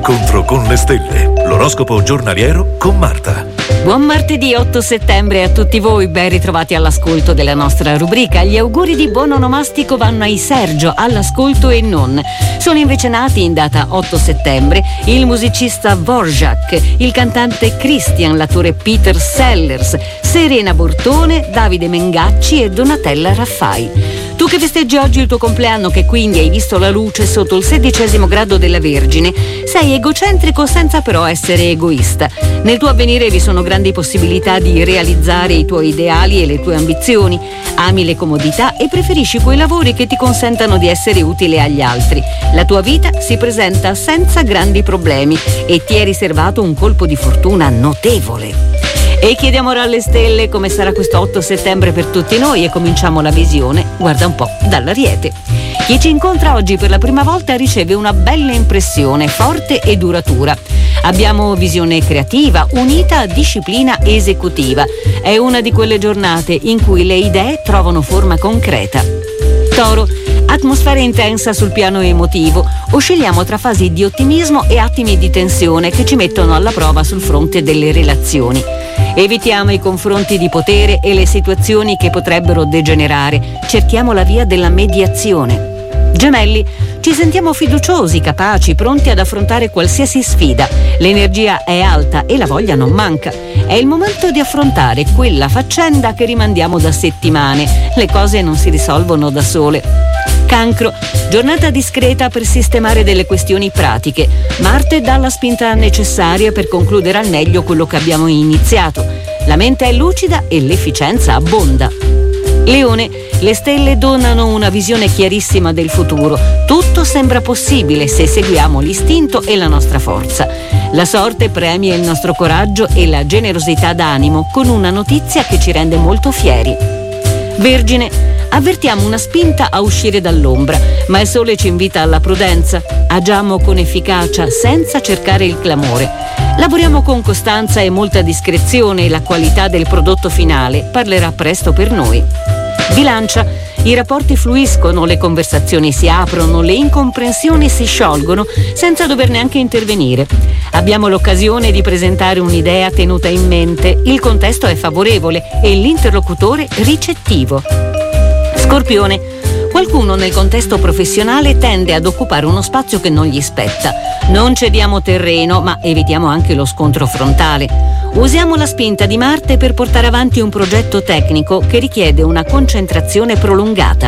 L'incontro con le stelle. L'oroscopo giornaliero con Marta. Buon martedì 8 settembre a tutti voi, ben ritrovati all'ascolto della nostra rubrica. Gli auguri di buon onomastico vanno ai Sergio, all'ascolto e non. Sono invece nati in data 8 settembre il musicista Dvorak, il cantante Christian, l'attore Peter Sellers, Serena Bortone, Davide Mengacci e Donatella Raffai. Tu che festeggi oggi il tuo compleanno, che quindi hai visto la luce sotto il 16° grado della Vergine, sei egocentrico senza però essere egoista. Nel tuo avvenire vi sono grandi possibilità di realizzare i tuoi ideali e le tue ambizioni. Ami le comodità e preferisci quei lavori che ti consentano di essere utile agli altri. La tua vita si presenta senza grandi problemi e ti è riservato un colpo di fortuna notevole. E chiediamo ora alle stelle come sarà questo 8 settembre per tutti noi e cominciamo la visione, guarda un po', dall'Ariete. Chi ci incontra oggi per la prima volta riceve una bella impressione, forte e duratura. Abbiamo visione creativa unita a disciplina esecutiva. È una di quelle giornate in cui le idee trovano forma concreta. Toro, atmosfera intensa sul piano emotivo. Oscilliamo tra fasi di ottimismo e attimi di tensione che ci mettono alla prova sul fronte delle relazioni. Evitiamo i confronti di potere e le situazioni che potrebbero degenerare. Cerchiamo la via della mediazione. Gemelli, ci sentiamo fiduciosi, capaci, pronti ad affrontare qualsiasi sfida. L'energia è alta e la voglia non manca. È il momento di affrontare quella faccenda che rimandiamo da settimane. Le cose non si risolvono da sole. Cancro, giornata discreta per sistemare delle questioni pratiche. Marte dà la spinta necessaria per concludere al meglio quello che abbiamo iniziato. La mente è lucida e l'efficienza abbonda. Leone, le stelle donano una visione chiarissima del futuro. Tutto sembra possibile se seguiamo l'istinto e la nostra forza. La sorte premia il nostro coraggio e la generosità d'animo con una notizia che ci rende molto fieri. Vergine, avvertiamo una spinta a uscire dall'ombra, ma il sole ci invita alla prudenza. Agiamo con efficacia senza cercare il clamore. Lavoriamo con costanza e molta discrezione e la qualità del prodotto finale parlerà presto per noi. Bilancia, i rapporti fluiscono, le conversazioni si aprono, le incomprensioni si sciolgono senza dover neanche intervenire. Abbiamo l'occasione di presentare un'idea tenuta in mente, il contesto è favorevole e l'interlocutore ricettivo. Scorpione, qualcuno nel contesto professionale tende ad occupare uno spazio che non gli spetta. Non cediamo terreno, ma evitiamo anche lo scontro frontale. Usiamo la spinta di Marte per portare avanti un progetto tecnico che richiede una concentrazione prolungata.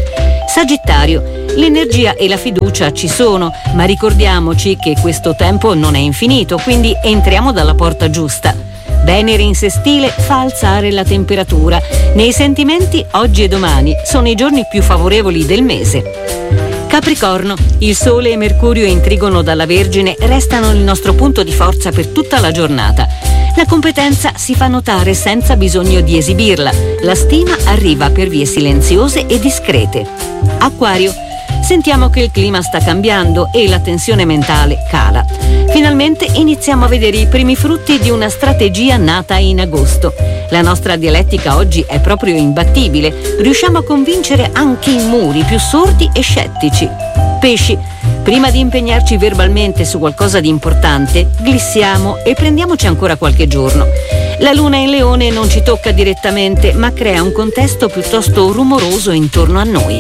Sagittario, l'energia e la fiducia ci sono, ma ricordiamoci che questo tempo non è infinito, quindi entriamo dalla porta giusta. Venere in sestile fa alzare la temperatura. Nei sentimenti, oggi e domani sono i giorni più favorevoli del mese. Capricorno, il Sole e Mercurio in trigono dalla Vergine restano il nostro punto di forza per tutta la giornata. La competenza si fa notare senza bisogno di esibirla. La stima arriva per vie silenziose e discrete. Acquario, sentiamo che il clima sta cambiando e la tensione mentale cala. Finalmente iniziamo a vedere i primi frutti di una strategia nata in agosto. La nostra dialettica oggi è proprio imbattibile. Riusciamo a convincere anche i muri più sordi e scettici. Pesci, prima di impegnarci verbalmente su qualcosa di importante, glissiamo e prendiamoci ancora qualche giorno. La luna in Leone non ci tocca direttamente, ma crea un contesto piuttosto rumoroso intorno a noi.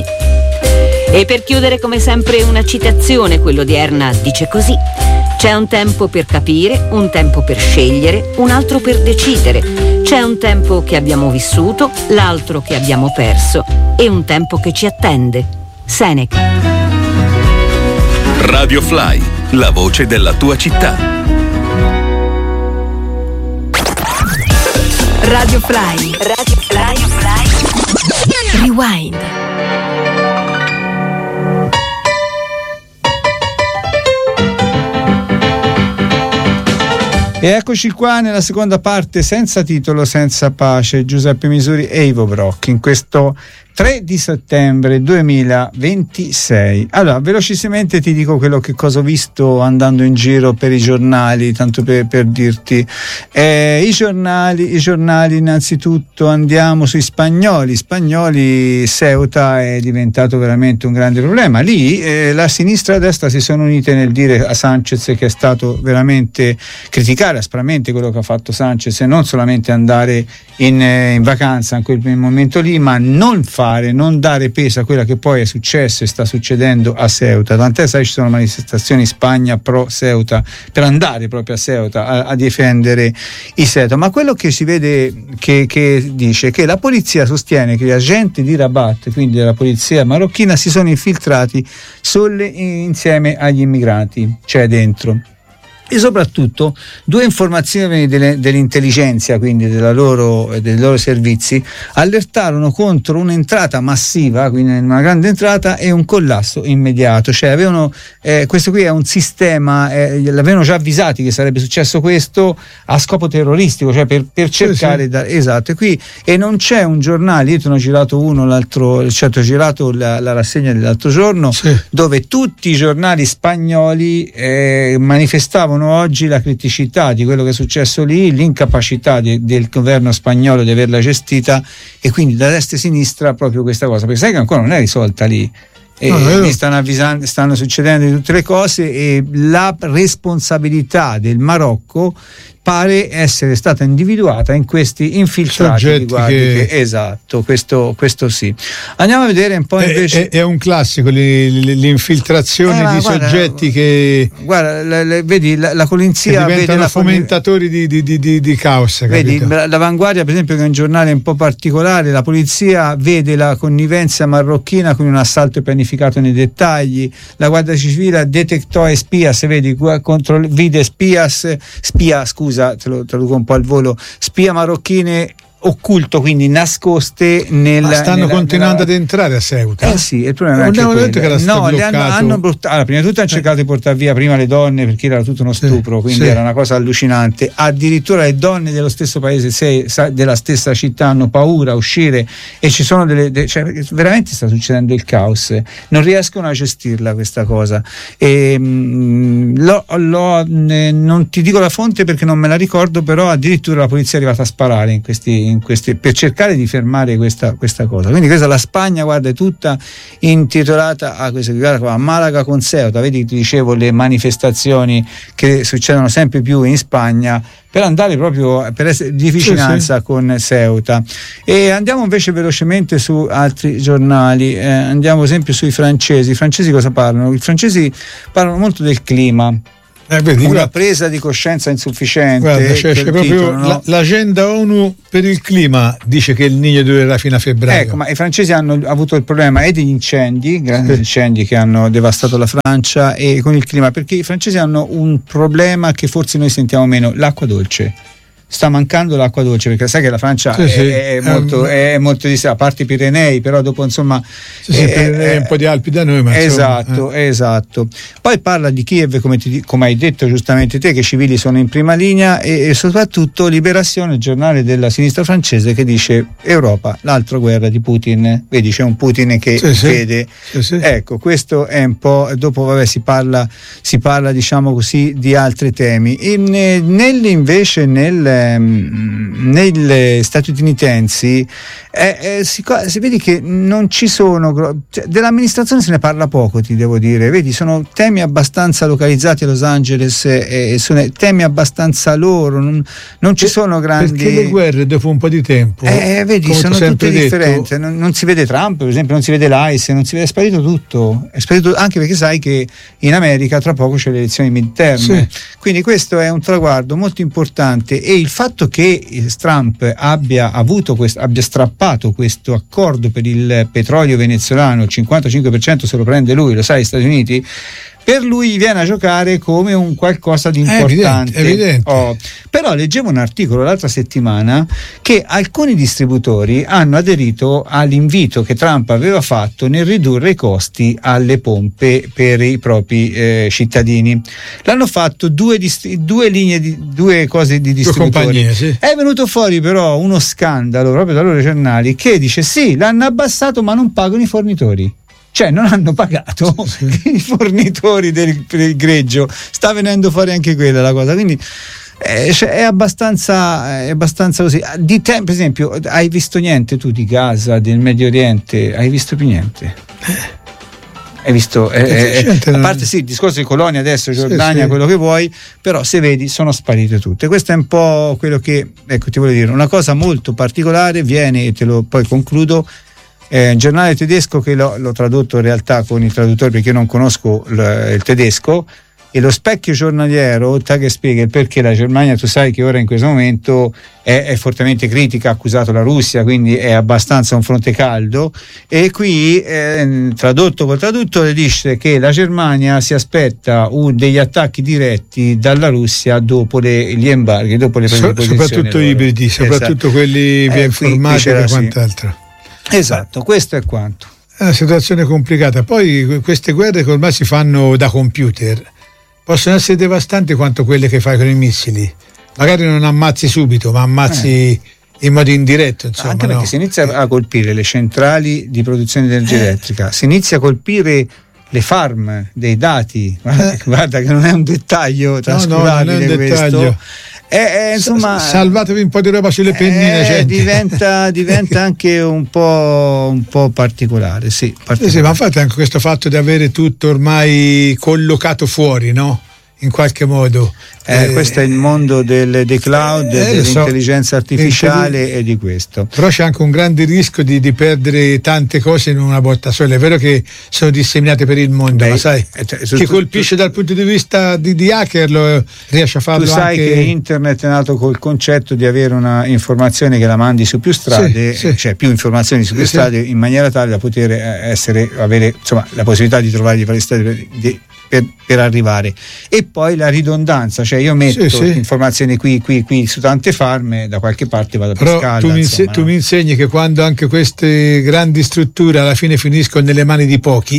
E per chiudere, come sempre, una citazione, quello odierna dice così: c'è un tempo per capire, un tempo per scegliere, un altro per decidere. C'è un tempo che abbiamo vissuto, l'altro che abbiamo perso e un tempo che ci attende. Seneca. Radio Fly, la voce della tua città. Radio Fly. Radio Fly. Rewind. E eccoci qua nella seconda parte, senza titolo, senza pace, Giuseppe Misuri e Ivo Brock. In questo 3 di settembre 2026. Allora, velocissimamente ti dico che cosa ho visto andando in giro per i giornali, tanto per dirti. I giornali innanzitutto andiamo sui spagnoli. Ceuta è diventato veramente un grande problema. Lì la sinistra e la destra si sono unite nel dire a Sanchez, che è stato veramente criticare aspramente quello che ha fatto Sanchez, e non solamente andare in vacanza in quel momento lì, ma non dare peso a quella che poi è successo e sta succedendo a Ceuta. Tant'è, sai, ci sono manifestazioni in Spagna pro Ceuta, per andare proprio a Ceuta a difendere i Ceuta. Ma quello che si vede che dice che la polizia sostiene che gli agenti di Rabat, quindi della polizia marocchina, si sono infiltrati insieme agli immigrati, cioè dentro. E soprattutto 2 informazioni dell'intelligenza, quindi dei loro servizi, allertarono contro un'entrata massiva, quindi una grande entrata, e un collasso immediato. Cioè avevano questo qui è un sistema, l'avevano già avvisati che sarebbe successo questo a scopo terroristico, cioè per cercare esatto. E non c'è un giornale, io te ne ho girato uno ho girato la rassegna dell'altro giorno, dove tutti i giornali spagnoli manifestavano oggi la criticità di quello che è successo lì, l'incapacità del governo spagnolo di averla gestita, e quindi da destra e sinistra proprio questa cosa, perché sai che ancora non è risolta lì. E stanno succedendo tutte le cose, e la responsabilità del Marocco pare essere stata individuata in questi infiltrati. Esatto, questo sì. Andiamo a vedere un po' invece. È un classico l'infiltrazione di soggetti che vedi la polizia che diventano fomentatori di caos. Vedi l'Avanguardia, per esempio, che è un giornale un po' particolare, la polizia vede la connivenza marocchina con un assalto pianificato nei dettagli, la Guardia Civile detectò spias, vedi, vide spia, te lo traduco un po' al volo, spia marocchine occulto, quindi nascoste stanno continuando ad entrare a Ceuta. Sì, il problema è anche detto che era stato bloccato. Prima di tutto hanno cercato di portare via prima le donne, perché era tutto uno stupro, quindi era una cosa allucinante. Addirittura le donne dello stesso paese, della stessa città, hanno paura a uscire, e ci sono cioè, veramente sta succedendo il caos, non riescono a gestirla questa cosa. Non ti dico la fonte perché non me la ricordo, però addirittura la polizia è arrivata a sparare in questi per cercare di fermare questa cosa. Quindi questa, la Spagna, guarda, è tutta intitolata a questo, a Malaga con Ceuta. Vedi, ti dicevo, le manifestazioni che succedono sempre più in Spagna per andare proprio per essere di vicinanza con Ceuta. E andiamo invece velocemente su altri giornali, andiamo ad esempio sui francesi. I francesi cosa parlano? I francesi parlano molto del clima. Una presa di coscienza insufficiente. C'è proprio titolo, no? L'agenda ONU per il clima dice che il Niño durerà fino a febbraio. Ecco, ma i francesi hanno avuto il problema degli incendi, grandi incendi che hanno devastato la Francia, e con il clima, perché i francesi hanno un problema che forse noi sentiamo meno: l'acqua dolce. Sta mancando l'acqua dolce, perché sai che la Francia è molto a parte i Pirenei, però dopo insomma un po' di Alpi da noi, ma esatto. Poi parla di Kiev, come hai detto giustamente te, che i civili sono in prima linea, e soprattutto Liberazione, il giornale della sinistra francese, che dice Europa, l'altra guerra di Putin. Vedi, c'è un Putin che vede. Ecco, questo è un po'. Dopo si parla diciamo così di altri temi. Invece negli statunitensi si vede che non ci sono, dell'amministrazione se ne parla poco, ti devo dire. Vedi, sono temi abbastanza localizzati a Los Angeles, sono temi abbastanza loro, non ci sono grandi, perché le guerre dopo un po' di tempo vedi, sono tutte differenti. Non si vede Trump, per esempio, non si vede l'ICE, non si vede, è sparito tutto, anche perché sai che in America tra poco c'è le elezioni midterm, quindi questo è un traguardo molto importante. E il fatto che Trump abbia strappato questo accordo per il petrolio venezuelano, il 55% se lo prende lui, lo sai, gli Stati Uniti, per lui viene a giocare come un qualcosa di importante. Evidente. Però leggevo un articolo l'altra settimana che alcuni distributori hanno aderito all'invito che Trump aveva fatto nel ridurre i costi alle pompe per i propri cittadini. L'hanno fatto due cose di distributori. Sì. È venuto fuori però uno scandalo proprio da loro giornali che dice sì, l'hanno abbassato ma non pagano i fornitori. Cioè non hanno pagato i fornitori del greggio. Sta venendo fuori anche quella la cosa, quindi è abbastanza così. Per esempio, hai visto niente tu di Gaza, del Medio Oriente? Hai visto più niente? Hai visto? A parte sì, il discorso di colonia adesso, Giordania, sì. Quello che vuoi, però se vedi sono sparite tutte. Questo è un po' quello che, ecco, ti voglio dire, una cosa molto particolare viene, e poi concludo. Un giornale tedesco che l'ho tradotto in realtà con il traduttore perché io non conosco il tedesco, e lo Specchio giornaliero che spiega il perché la Germania, tu sai che ora in questo momento è fortemente critica, ha accusato la Russia, quindi è abbastanza un fronte caldo, e qui tradotto col traduttore dice che la Germania si aspetta degli attacchi diretti dalla Russia dopo gli embarghi, dopo le prese di posizione soprattutto ibridi, soprattutto quelli via informatica e quant'altro. Esatto, questo è quanto. È una situazione complicata. Poi queste guerre che ormai si fanno da computer possono essere devastanti quanto quelle che fai con i missili. Magari non ammazzi subito, ma ammazzi in modo indiretto, insomma. Anche perché si inizia a colpire le centrali di produzione di energia elettrica, si inizia a colpire le farm dei dati. Guarda che non è un dettaglio trascurabile, non è un dettaglio. Insomma, salvatevi un po' di roba sulle pennine, diventa anche un po' particolare, sì, ma fate anche questo fatto di avere tutto ormai collocato fuori, no? In qualche modo questo è il mondo dei cloud, dell'intelligenza artificiale e di questo. Però c'è anche un grande rischio di perdere tante cose in una botta sola. È vero che sono disseminate per il mondo, ma sai, chi colpisce dal punto di vista di hacker lo riesce a farlo. Tu sai anche... che internet è nato col concetto di avere una informazione che la mandi su più strade, cioè più informazioni su più strade, in maniera tale da poter avere insomma la possibilità di trovare le strade per arrivare. E poi la ridondanza, cioè io metto informazioni qui su tante farme, da qualche parte vado a pescarla. Tu mi insegni che quando anche queste grandi strutture alla fine finiscono nelle mani di pochi,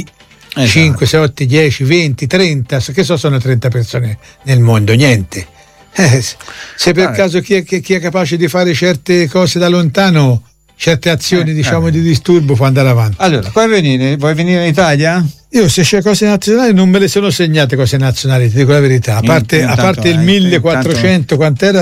5, 6, 8, 10, 20, 30, che sono 30 persone nel mondo, niente. Se per caso chi è capace di fare certe cose da lontano, certe azioni di disturbo, può andare avanti. Allora, vuoi venire in Italia? Io se c'è cose nazionali non me le sono segnate, cose nazionali, ti dico la verità, a parte il 1400, quant'era?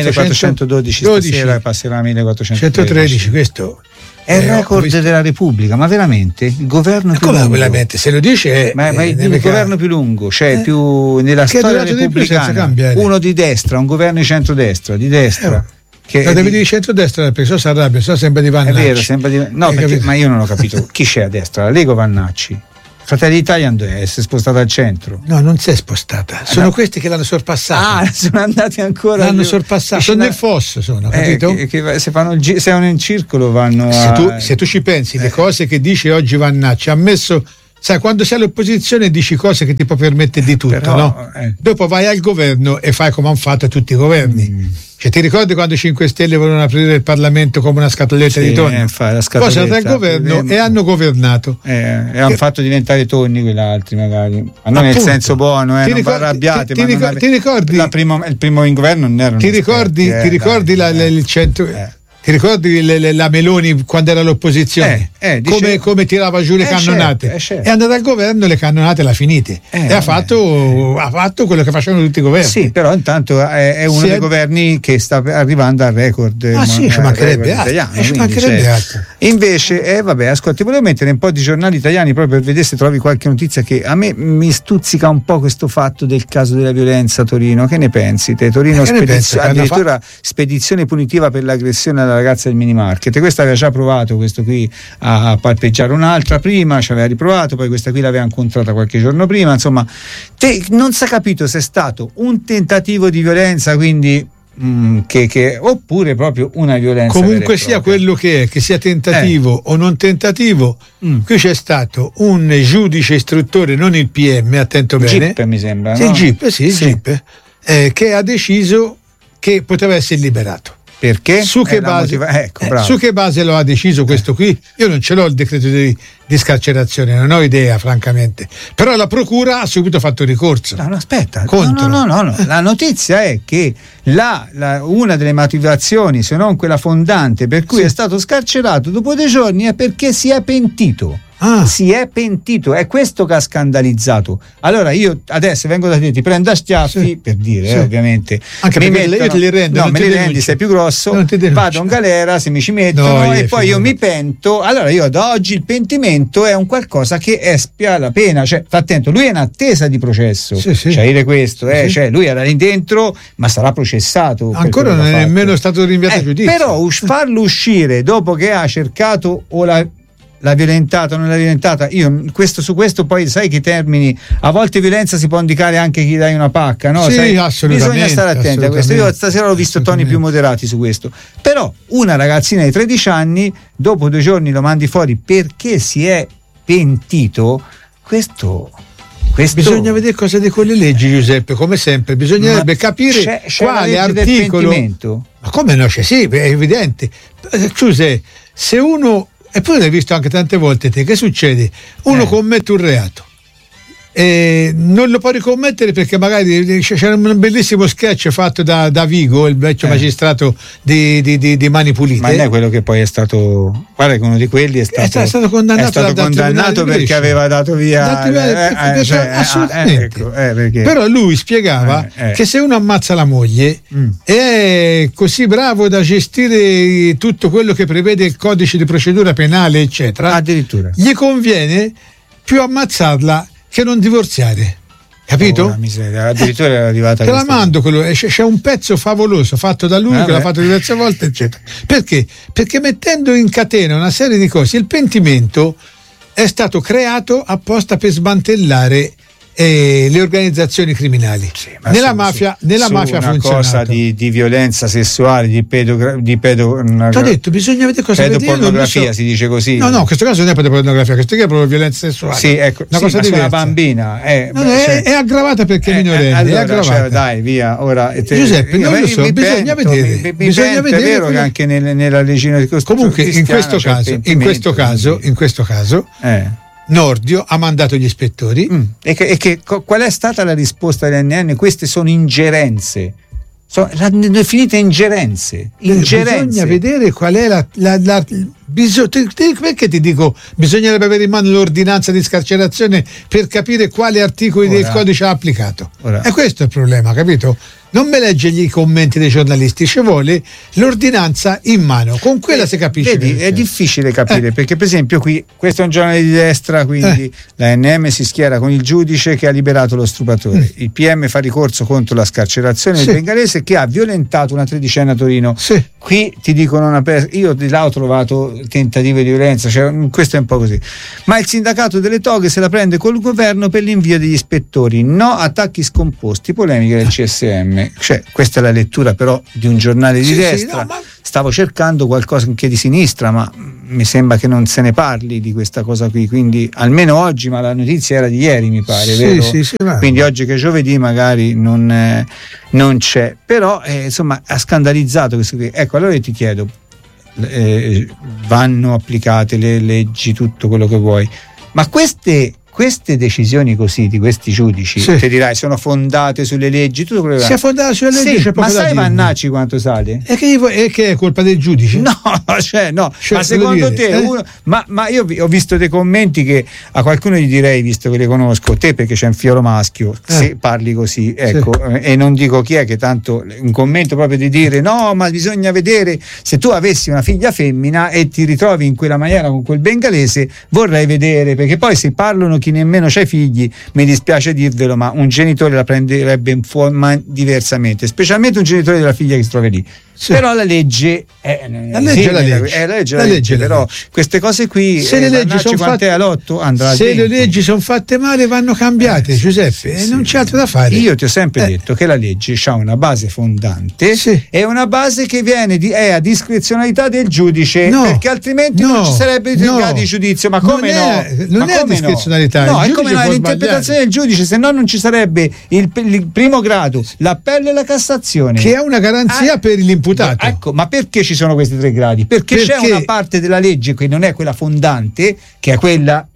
1412 stasera passerà a 1413. Questo è il record della Repubblica, ma veramente il governo più lungo. Veramente, se lo dice il governo più lungo, cioè più nella storia repubblicana, uno di destra, un governo di centrodestra, di destra. Devi dire centrodestra perché so si arrabbia, sembra di Vannacci. È vero, sembra di ma io non ho capito chi c'è a destra, la Lega o Vannacci? Fratelli d'Italia si è spostata al centro. No, non si è spostata, sono questi che l'hanno sorpassata. Sono andati ancora. L'hanno sorpassata, sono nel fosso, capito? Se vanno in circolo vanno se tu ci pensi, le cose che dice oggi Vannacci, ammesso, sai, quando sei all'opposizione dici cose che ti può permettere di tutto, però, no? Dopo vai al governo e fai come hanno fatto tutti i governi. Cioè, ti ricordi quando i 5 Stelle volevano aprire il Parlamento come una scatoletta di tonno? Poi sono andati al governo e hanno governato. E hanno fatto diventare tonni quell'altri, magari. Ma non nel senso buono, non vi arrabbiate. Ti ricordi? Il primo governo non erano. Ti ricordi il centro? Ti ricordi la Meloni quando era all'opposizione? Come tirava giù le cannonate? È andata al governo e le cannonate le ha finite. E ha fatto quello che facevano tutti i governi. Sì, però intanto è uno dei governi che sta arrivando al record. Ci mancherebbe altro. Invece, ascolti, volevo mettere un po' di giornali italiani proprio per vedere se trovi qualche notizia che a me mi stuzzica un po' questo fatto del caso della violenza a Torino. Che ne pensi te? Torino addirittura spedizione punitiva per l'aggressione alla ragazza del mini market. Questa aveva già provato questo qui a palpeggiare un'altra prima, ci aveva riprovato, poi questa qui l'aveva incontrata qualche giorno prima, insomma non si è capito se è stato un tentativo di violenza, quindi oppure proprio una violenza. Comunque sia quello che sia tentativo o non tentativo, qui c'è stato un giudice istruttore, non il PM, attento bene. GIP, mi sembra. Sì, no? il GIP, che ha deciso che poteva essere liberato. Perché? Su che base lo ha deciso questo qui? Io non ce l'ho il decreto di scarcerazione, non ho idea francamente, però la procura ha subito fatto ricorso. No, aspetta, contro. No. La notizia è che una delle motivazioni, se non quella fondante, per cui è stato scarcerato dopo 2 giorni è perché si è pentito. Si è pentito, è questo che ha scandalizzato. Allora io adesso vengo da te, ti prendo a schiaffi, per dire, ovviamente, anche perché io te li rendo, no, me li rendi, sei più grosso, vado in galera se mi ci mettono, e poi io mi pento. Allora io da oggi il pentimento è un qualcosa che espia la pena, cioè sta attento, lui è in attesa di processo, cioè dire questo, cioè lui era lì dentro ma sarà processato, ancora non è nemmeno stato rinviato a giudizio, però farlo uscire dopo che ha cercato o l'ha violentata o non l'ha violentata, io su questo poi sai che i termini, a volte violenza si può indicare anche chi dai una pacca, no? Sì, assolutamente, bisogna stare attenti a questo. Io stasera ho visto toni più moderati su questo, però una ragazzina di 13 anni dopo 2 giorni lo mandi fuori perché si è pentito, questo bisogna vedere cosa di quelle leggi, Giuseppe, come sempre bisognerebbe capire quale articolo. Ma come no? Sì, è evidente. Giuseppe, se uno, e poi l'hai visto anche tante volte te, che succede? Uno commette un reato e non lo può ricommettere perché magari c'era un bellissimo sketch fatto da Vigo, il vecchio magistrato di Mani Pulite. Ma non è quello che poi è stato, guarda che uno di quelli è stato condannato perché aveva dato via assolutamente. Perché? Però lui spiegava che se uno ammazza la moglie è così bravo da gestire tutto quello che prevede il codice di procedura penale eccetera, addirittura gli conviene più ammazzarla che non divorziare, capito? Miseria, addirittura era arrivata. Te la mando quello, c'è un pezzo favoloso fatto da lui che l'ha fatto diverse volte, eccetera. Perché? Perché mettendo in catena una serie di cose, il pentimento è stato creato apposta per smantellare le organizzazioni criminali. Nella mafia funziona. Cosa di violenza sessuale, di ti ho detto, bisogna vedere cosa pedopornografia, si dice così. No, in questo caso non è pedopornografia, questo è proprio violenza sessuale. Sì, ecco, una cosa diversa. Una bambina è aggravata perché è minorenne, allora, è aggravata. Dai, via, ora Giuseppe, non lo so, bisogna vedere. Bisogna vedere. È vero che anche nella legina di Costituzione. Comunque in questo caso Nordio ha mandato gli ispettori. Qual è stata la risposta dell'NN? Queste sono ingerenze, sono definite ingerenze. Bisogna vedere qual è perché ti dico bisognerebbe avere in mano l'ordinanza di scarcerazione per capire quali articoli del codice ha applicato. E questo è il problema, capito? Non me legge gli commenti dei giornalisti, ci vuole l'ordinanza in mano, con quella si capisce. Vedi, è difficile capire perché per esempio qui questo è un giornale di destra, quindi la NM si schiera con il giudice che ha liberato lo stupratore, il PM fa ricorso contro la scarcerazione del bengalese che ha violentato una 13enne a Torino. Qui ti dicono io di là ho trovato tentative di violenza, cioè, questo è un po' così, ma il sindacato delle toghe se la prende col governo per l'invio degli ispettori, no attacchi scomposti, polemiche del CSM. Cioè, questa è la lettura però di un giornale di destra. Stavo cercando qualcosa anche di sinistra, ma mi sembra che non se ne parli di questa cosa qui, quindi almeno oggi, ma la notizia era di ieri mi pare, vero? Quindi oggi che è giovedì magari non c'è, però insomma ha scandalizzato questo qui. Ecco, allora io ti chiedo, vanno applicate le leggi, tutto quello che vuoi, ma queste decisioni così di questi giudici, ti dirai, sono fondate sulle leggi, tutto quello che si è fondata sulle leggi, ma sai Vannacci quanto sale? E che è colpa del giudice? No, ma secondo te ma io ho visto dei commenti che a qualcuno gli direi, visto che le conosco, te perché c'è un fioro maschio, se parli così, ecco, e non dico chi è, che tanto un commento proprio di dire no, ma bisogna vedere, se tu avessi una figlia femmina e ti ritrovi in quella maniera con quel bengalese, vorrei vedere, perché poi se parlano chi nemmeno c'ha figli, mi dispiace dirvelo, ma un genitore la prenderebbe in forma diversamente, specialmente un genitore della figlia che si trova lì. Però la legge è la legge, però queste cose qui, se le leggi sono fatte all'8 andrà se le leggi sono fatte male vanno cambiate, Giuseppe, e non c'è altro da fare. Io ti ho sempre detto che la legge ha una base fondante e una base che è a discrezionalità del giudice, perché altrimenti non ci sarebbe i 3 gradi di giudizio. Ma come non è a discrezionalità, no, è come l'interpretazione del giudice, se no non ci sarebbe il primo grado, l'appello e la Cassazione, che è una garanzia per l'imputato. Ecco, ma perché ci sono questi 3 gradi? Perché c'è una parte della legge che non è quella fondante, che è quella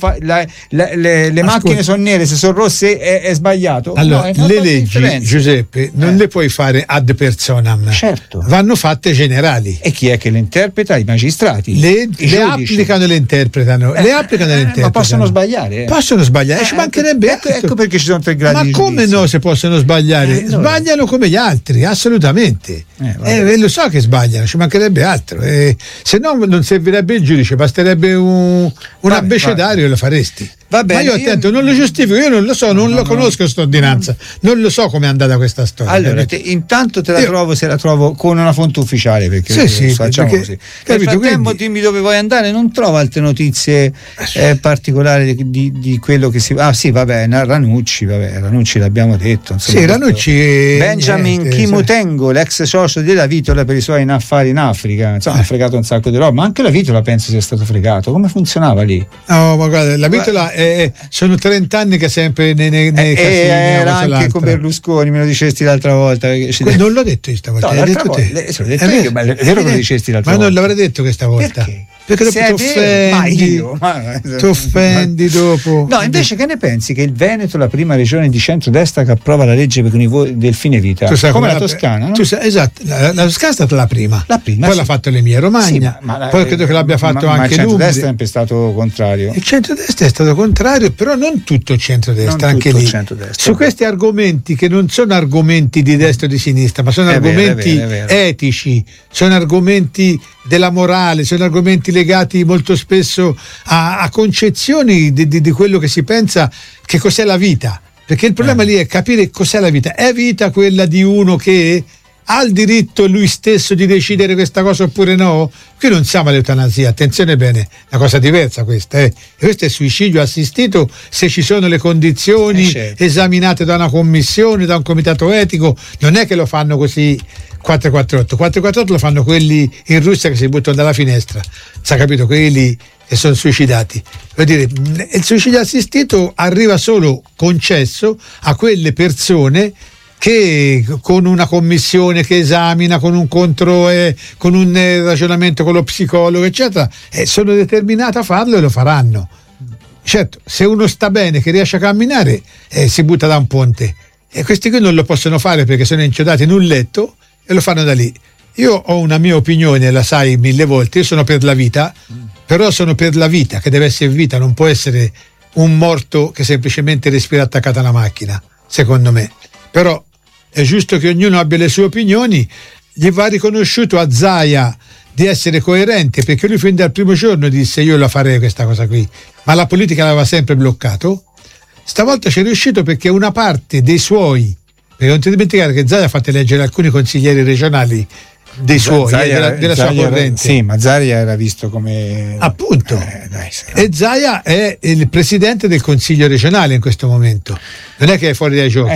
le macchine sono nere, se sono rosse è sbagliato. Allora, le leggi, Giuseppe, non le puoi fare ad personam. Certo. Vanno fatte generali. E chi è che le interpreta? I magistrati. Le applicano e le interpretano. Ma possono sbagliare. Possono sbagliare, ci mancherebbe. Ecco perché ci sono 3 gradi di giudizio. Ma come no, se possono sbagliare? Sbagliano come gli altri, assolutamente. Lo so che sbagliano, ci mancherebbe altro, se no non servirebbe il giudice, basterebbe un abbecedario e lo faresti. Va bene, ma io attento, non lo giustifico, io non lo so, non conosco questa ordinanza, non lo so come è andata questa storia. Allora, intanto te la trovo, se la trovo con una fonte ufficiale, perché facciamo così. Nel frattempo dimmi dove vuoi andare, non trovo altre notizie particolari di quello che si... sì, vabbè, Ranucci l'abbiamo detto. Insomma, Ranucci... Benjamin Chimutengo, l'ex socio della Vitola per i suoi affari in Africa, insomma, ha fregato un sacco di roba, ma anche la Vitola penso sia stato fregato. Come funzionava lì? No, ma guarda, la Vitola sono 30 anni che è sempre nei casini. Era anche con Berlusconi, me lo dicesti l'altra volta. Non l'ho detto io stavolta, l'hai detto te. L'ho detto io, ma è vero che lo dicesti l'altra volta. Ma non l'avrei detto questa volta. Perché dopo ti offendi dopo. No, invece che ne pensi che il Veneto, la prima regione di centrodestra che approva la legge del fine vita, come la Toscana, no? Esatto, la Toscana è stata la prima. Poi l'ha fatto l'Emilia Romagna, poi credo che l'abbia fatto anche il centrodestra è sempre stato contrario. Il centrodestra è stato contrario, però non tutto il centrodestra, anche lì. Su questi argomenti che non sono argomenti di destra o di sinistra, ma sono argomenti etici, sono argomenti della morale, sono argomenti legati molto spesso a concezioni di quello che si pensa che cos'è la vita, perché il problema lì è capire cos'è la vita. È vita quella di uno che ha il diritto lui stesso di decidere questa cosa oppure no? Qui non siamo all'eutanasia, attenzione bene, è una cosa diversa questa, e questo è suicidio assistito se ci sono le condizioni esaminate da una commissione, da un comitato etico. Non è che lo fanno così 448 lo fanno quelli in Russia che si buttano dalla finestra, sa capito, quelli che sono suicidati. Vuol dire, il suicidio assistito arriva solo concesso a quelle persone che con una commissione che esamina, con un con un ragionamento con lo psicologo eccetera, sono determinate a farlo e lo faranno. Certo, se uno sta bene, che riesce a camminare, si butta da un ponte, e questi qui non lo possono fare perché sono inchiodati in un letto e lo fanno da lì. Io ho una mia opinione, la sai 1000 volte, io sono per la vita, però sono per la vita, che deve essere vita, non può essere un morto che semplicemente respira attaccato a una macchina, secondo me. Però è giusto che ognuno abbia le sue opinioni. Gli va riconosciuto a Zaia di essere coerente, perché lui fin dal primo giorno disse io la farei questa cosa qui, ma la politica l'aveva sempre bloccato. Stavolta ci è riuscito perché una parte dei suoi, perché non ti dimenticare che Zaia ha fatto eleggere alcuni consiglieri regionali dei suoi, della sua corrente. Sì, ma Zaia era visto come... Appunto. E Zaia è il presidente del consiglio regionale in questo momento. Non è che è fuori dai giochi.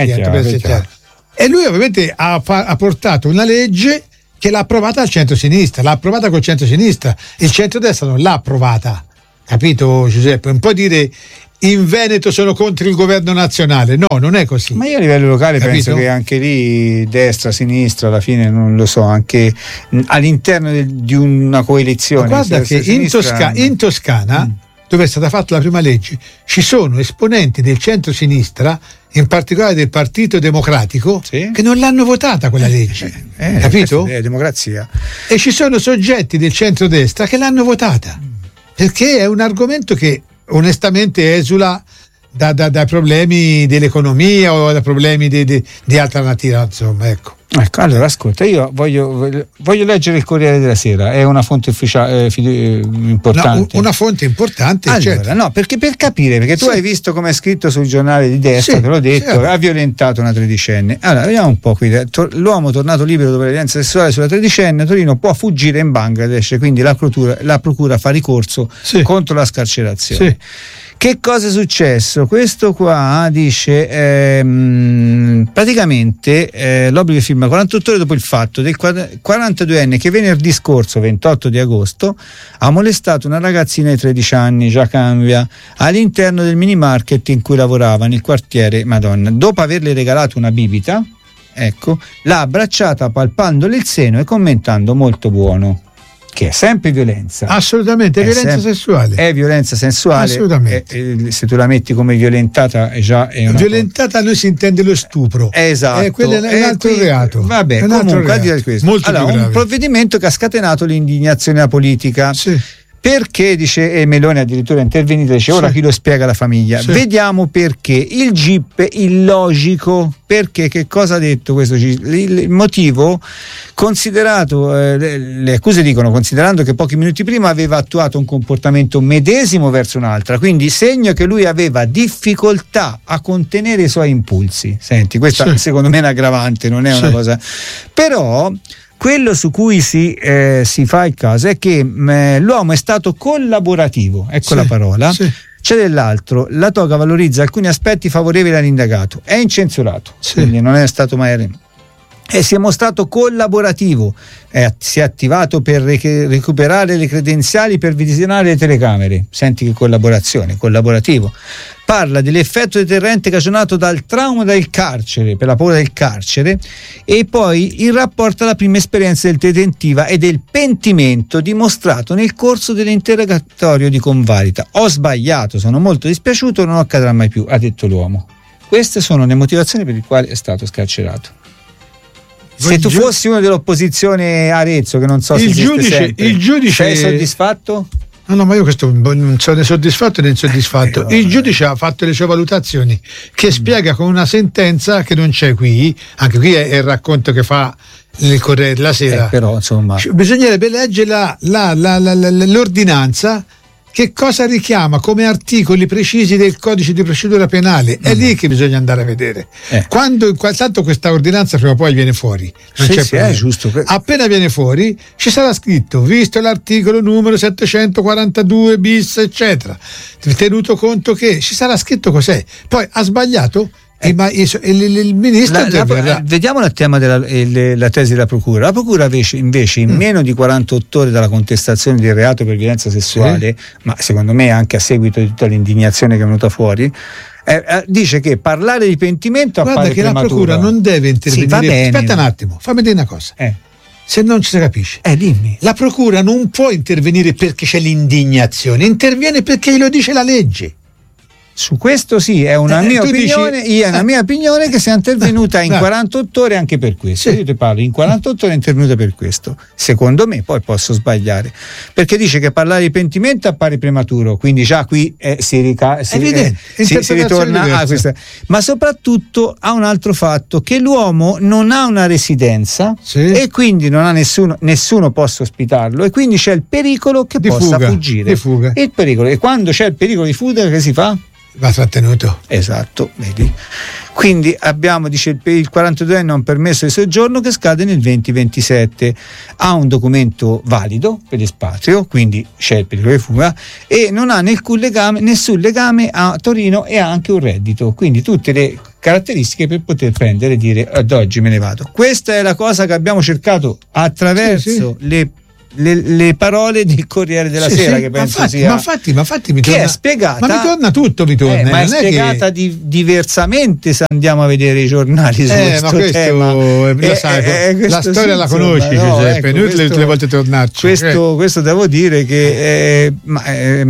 E lui ovviamente ha portato una legge che l'ha approvata al centro-sinistra, l'ha approvata col centro-sinistra. Il centro-destra non l'ha approvata. Capito, Giuseppe? Un po' dire... in Veneto sono contro il governo nazionale, no, non è così. Ma io a livello locale penso che anche lì destra, sinistra, alla fine non lo so, anche all'interno di una coalizione. Ma guarda che in Toscana, dove è stata fatta la prima legge, ci sono esponenti del centro-sinistra, in particolare del Partito Democratico, che non l'hanno votata quella legge, capito? È democrazia. E ci sono soggetti del centro-destra che l'hanno votata, perché è un argomento che onestamente esula da problemi dell'economia o da problemi di altra natura, insomma, ecco. Ecco, allora ascolta, io voglio leggere il Corriere della Sera, è una fonte ufficiale importante. No, una fonte importante, allora, certo. No, perché per capire, perché tu hai visto come è scritto sul giornale di destra, te l'ho detto, ha violentato una tredicenne. Allora, vediamo un po' qui. L'uomo tornato libero dopo la violenza sessuale sulla tredicenne a Torino può fuggire in Bangladesh, quindi la procura fa ricorso contro la scarcerazione. Sì. Che cosa è successo? Questo qua dice praticamente l'obbligo di firma 48 ore dopo il fatto del 42enne che venerdì scorso 28 di agosto ha molestato una ragazzina di 13 anni, già cambia, all'interno del mini market in cui lavorava nel quartiere Madonna. Dopo averle regalato una bibita, ecco, l'ha abbracciata palpandole il seno e commentando molto buono. Che è sempre violenza. Assolutamente, è violenza sessuale. È violenza sessuale. Assolutamente. Se tu la metti come violentata è già una violentata noi si intende lo stupro. Esatto. Quello è un altro reato. Vabbè, comunque al di là di questo. Molto più grave. Un provvedimento che ha scatenato l'indignazione della politica. Sì. Perché, dice Meloni addirittura è intervenuta, dice ora chi lo spiega alla famiglia. Vediamo perché. Il GIP illogico, perché che cosa ha detto questo GIP? Il motivo, considerato, le accuse dicono, considerando che pochi minuti prima aveva attuato un comportamento medesimo verso un'altra, quindi segno che lui aveva difficoltà a contenere i suoi impulsi. Senti, questa secondo me è un'aggravante, non è una cosa, però quello su cui si fa il caso è che l'uomo è stato collaborativo, ecco la parola. C'è dell'altro, la toga valorizza alcuni aspetti favorevoli all'indagato, è incensurato, quindi non è stato mai e si è mostrato collaborativo, si è attivato per recuperare le credenziali per visionare le telecamere. Senti che collaborazione, collaborativo. Parla dell'effetto deterrente cagionato dal trauma del carcere, per la paura del carcere, e poi il rapporto alla prima esperienza del detentiva e del pentimento dimostrato nel corso dell'interrogatorio di convalida. Ho sbagliato, sono molto dispiaciuto, non accadrà mai più, ha detto l'uomo. Queste sono le motivazioni per le quali è stato scarcerato. Se tu fossi uno dell'opposizione Arezzo, che non so se il giudice sei soddisfatto? No, ma io questo non sono né soddisfatto né insoddisfatto. Il giudice ha fatto le sue valutazioni, che spiega con una sentenza che non c'è qui. Anche qui è il racconto che fa il Corriere della Sera. Però insomma bisognerebbe leggere l'ordinanza. Che cosa richiama come articoli precisi del codice di procedura penale? È lì che bisogna andare a vedere. Tanto questa ordinanza prima o poi viene fuori, non c'è problema. È giusto. Appena viene fuori ci sarà scritto, visto l'articolo numero 742 bis eccetera, tenuto conto che ci sarà scritto cos'è. Poi ha sbagliato? Ma il ministro vediamo il tema della tesi della procura. La procura invece in meno di 48 ore dalla contestazione del reato per violenza sessuale, ma secondo me anche a seguito di tutta l'indignazione che è venuta fuori, dice che parlare di pentimento appare prematuro. La procura non deve intervenire. Aspetta un attimo, fammi dire una cosa. Se non ci si capisce, dimmi. La procura non può intervenire perché c'è l'indignazione, interviene perché glielo dice la legge. Su questo sì, è una mia opinione, è una mia opinione che sia intervenuta in 48 ore anche per questo. Io ti parlo, in 48 ore è intervenuta per questo. Secondo me, poi posso sbagliare, perché dice che parlare di pentimento appare prematuro, quindi già qui si ritorna a questa. Ma soprattutto ha un altro fatto, che l'uomo non ha una residenza e quindi non ha nessuno possa ospitarlo, e quindi c'è il pericolo che possa fuggire. Il pericolo, e quando c'è il pericolo di fuga, che si fa? Va trattenuto. Esatto, vedi. Quindi abbiamo, dice, il 42enne ha un permesso di soggiorno che scade nel 2027, ha un documento valido per l'espatrio, quindi c'è il pericolo di fuga, e non ha nessun legame a Torino, e ha anche un reddito, quindi tutte le caratteristiche per poter prendere e dire ad oggi me ne vado. Questa è la cosa che abbiamo cercato attraverso le parole del Corriere della Sera, che penso sia. Ma infatti mi torna, che è spiegata. Ma mi torna tutto, ma è spiegata diversamente se andiamo a vedere i giornali su questo tema. La storia la conosci, Giuseppe, noi tutte le volte tornarci. Questo devo dire che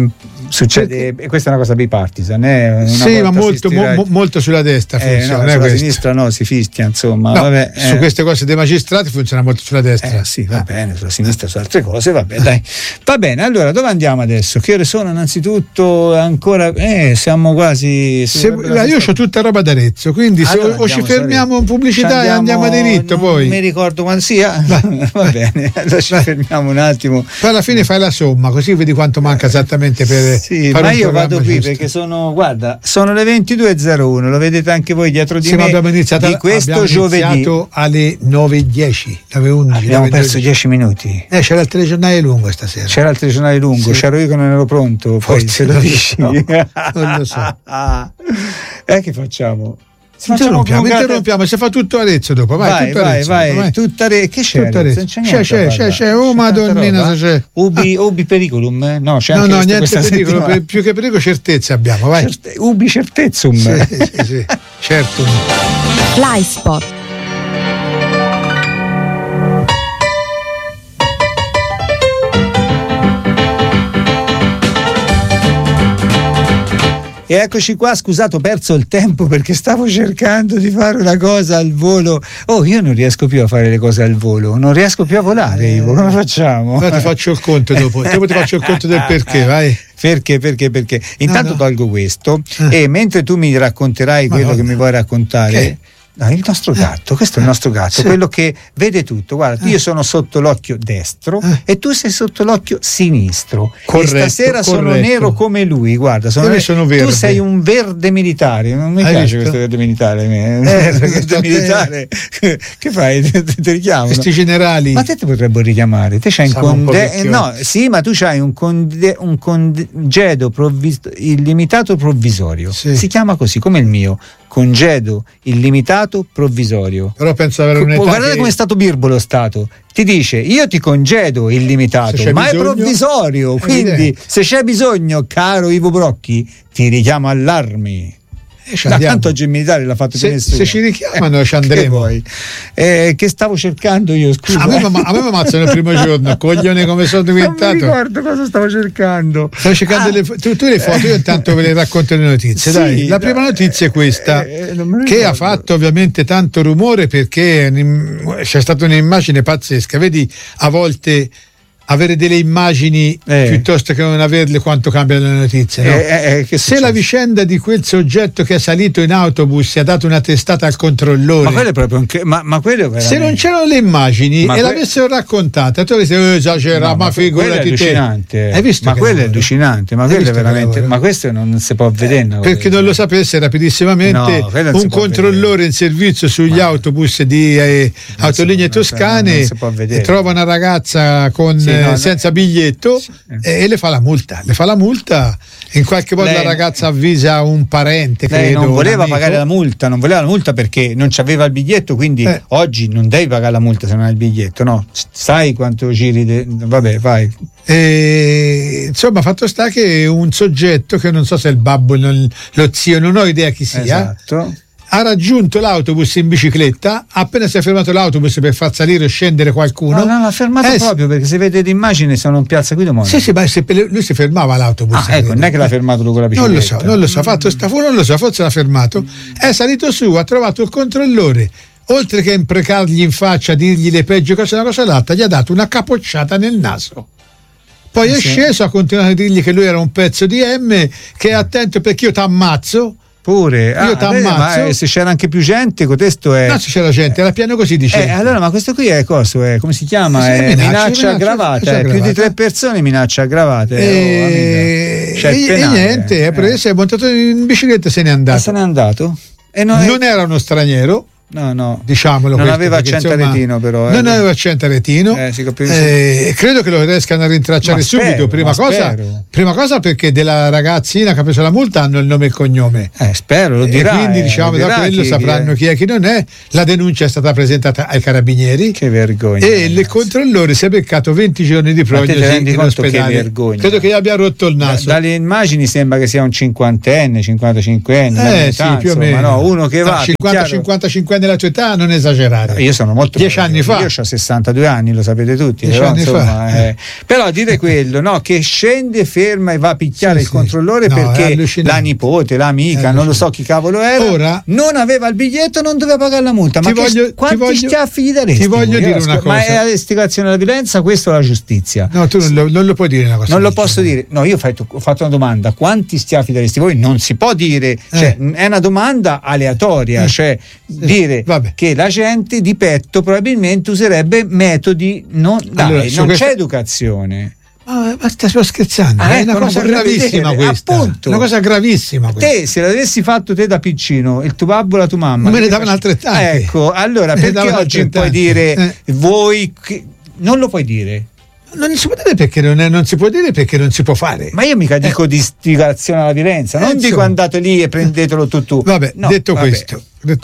succede, e questa è una cosa bipartisan, sì, ma molto sulla destra funziona, sulla sinistra no, si fischia, insomma. No, vabbè, su queste cose dei magistrati funziona molto sulla destra. Sì, va bene, sulla sinistra su altre cose, vabbè, dai. Va bene, allora dove andiamo adesso? Che ore sono innanzitutto? Ancora siamo quasi. Io ho tutta roba d'Arezzo, quindi allora, ci fermiamo in pubblicità e andiamo a diritto. Poi mi ricordo quando sia. Va bene, allora ci fermiamo un attimo. Poi alla fine fai la somma, così vedi quanto manca esattamente per. Sì, ma io vado qui giusto. Perché sono le 22.01, lo vedete anche voi dietro di me. Abbiamo iniziato di questo giovedì alle 9.10, 9.11. Abbiamo perso 10 minuti. C'era il telegiornale lungo stasera. C'era il telegiornale lungo, c'ero io che non ero pronto. Poi se lo dici, no, non lo so. Che facciamo? Interrompiamo, si fa tutto Arezzo dopo. Vai. Tutta che c'è? C'è, oh madonnina, c'è. Ubi periculum? No, c'è no, niente pericolo, più che pericolo certezze abbiamo, vai. Ubi certezum. Sì, certo. L'iSpot. E eccoci qua, scusate, ho perso il tempo perché stavo cercando di fare una cosa al volo. Io non riesco più a fare le cose al volo, non riesco più a volare, Ivo, come facciamo? Ti faccio il conto dopo ti faccio il conto del perché, vai. Perché? Intanto tolgo questo e mentre tu mi racconterai quello che mi vuoi raccontare. No, il nostro gatto, questo è il nostro gatto, quello che vede tutto. Guarda, io sono sotto l'occhio destro e tu sei sotto l'occhio sinistro. Corretto, e stasera sono nero come lui, guarda, sono verde. Tu sei un verde militare, non mi piace questo verde militare. Verde militare, che fai? Ti richiamo? Questi generali. Ma te potrebbero richiamare, te c'hai ma tu c'hai un congedo illimitato provvisorio. Si chiama così, come il mio. Congedo illimitato provvisorio. Però penso avere un'età. Guardate come è stato birbolo stato. Ti dice io ti congedo illimitato, ma è provvisorio, quindi se c'è bisogno, caro Ivo Brocchi, ti richiamo all'armi. Tanto oggi il militare l'ha fatto nessuno. Se ci richiamano ci andremo. Che stavo cercando io, scusa. A me mi ammazzano il primo giorno, coglione, come sono diventato. Non mi ricordo cosa stavo cercando. Stavo cercando tu le foto, io intanto ve le racconto le notizie. Dai, la prima notizia è questa, che ha fatto ovviamente tanto rumore perché c'è stata un'immagine pazzesca. Vedi, a volte avere delle immagini piuttosto che non averle, quanto cambiano le notizie, no? Se la vicenda di quel soggetto che è salito in autobus e ha dato una testata al controllore, ma quello è proprio ma quello veramente... se non c'erano le immagini l'avessero raccontata, tu avresti esagerato, ma figurati te. Hai visto? Ma quello è allucinante, ma quello è veramente, ma questo non si può vedere. Perché non lo sapesse rapidissimamente, un controllore in servizio sugli autobus di Autolinee Toscane trova una ragazza con senza biglietto e le fa la multa. In qualche modo la ragazza avvisa un parente, credo. Lei non voleva pagare la multa, perché non c'aveva il biglietto, quindi oggi non devi pagare la multa se non hai il biglietto, no? Sai quanto giri vabbè, vai. Insomma, fatto sta che un soggetto che non so se è il babbo, lo zio, non ho idea chi sia. Esatto. Ha raggiunto l'autobus in bicicletta, appena si è fermato l'autobus per far salire o scendere qualcuno. No, l'ha fermato proprio perché se vede l'immagine sono in piazza Guido Monaco. Sì, ma lui si fermava l'autobus. Non è che l'ha fermato lui con la bicicletta. Non lo so, fatto sta fuori, non lo so, forse l'ha fermato. È salito su, ha trovato il controllore. Oltre che imprecargli in faccia, dirgli le peggio cose, una cosa l'altra, gli ha dato una capocciata nel naso. Poi è sceso, ha continuato a dirgli che lui era un pezzo di M, che è attento perché io t'ammazzo. Pure io t'ammazzo. Ma se c'era anche più gente, questo è. No, se c'era gente, era pieno così di gente. Allora, ma questo qui è cosa? Come si chiama? Minaccia aggravata. Più di 3 persone minaccia aggravate. E niente, si è montato in bicicletta e se n'è andato. Se n'è andato? Non era uno straniero. No, diciamolo. Non aveva accento aretino, però. Non aveva accento aretino. Credo che lo riescano a rintracciare subito. Prima cosa perché della ragazzina che ha preso la multa hanno il nome e il cognome. Spero, lo dirà. Quindi da quello sapranno chi è chi non è. La denuncia è stata presentata ai carabinieri. Che vergogna. E il controllore si è beccato 20 giorni di prognosi in ospedale. Che vergogna. Credo che gli abbia rotto il naso. Dalle immagini sembra che sia un 50enne, 55enne. Sì, più o meno. Uno che va 50-55 25 anni la tua età, non esagerare. Io sono molto 10 anni fa. Io ho 62 anni, lo sapete tutti. 10 però, anni insomma, fa. Però dire quello, no, che scende, ferma e va a picchiare il controllore perché la nipote, l'amica, non lo so chi cavolo era, ora, non aveva il biglietto, non doveva pagare la multa. Ma quanti schiaffi gli daresti? Ti voglio dire una cosa. Ma è l'istigazione alla violenza, questo è la giustizia. No, tu non lo puoi dire una cosa. Non lo posso dire. No, io ho fatto una domanda: quanti schiaffi daresti voi? Non si può dire, cioè, è una domanda aleatoria, cioè dire che la gente di petto probabilmente userebbe metodi non c'è educazione. Ma sto scherzando, è una cosa gravissima questa. Appunto. Una cosa gravissima questa. Te, se l'avessi fatto te da piccino, il tuo babbo, la tua mamma, me ne davano altrettanti. Ecco, allora perché oggi puoi dire voi non lo puoi dire? Non si può dire perché non si può dire perché non si può fare. Ma io mica dico di istigazione alla violenza, non dico andate lì e prendetelo tu. Vabbè, no, detto questo,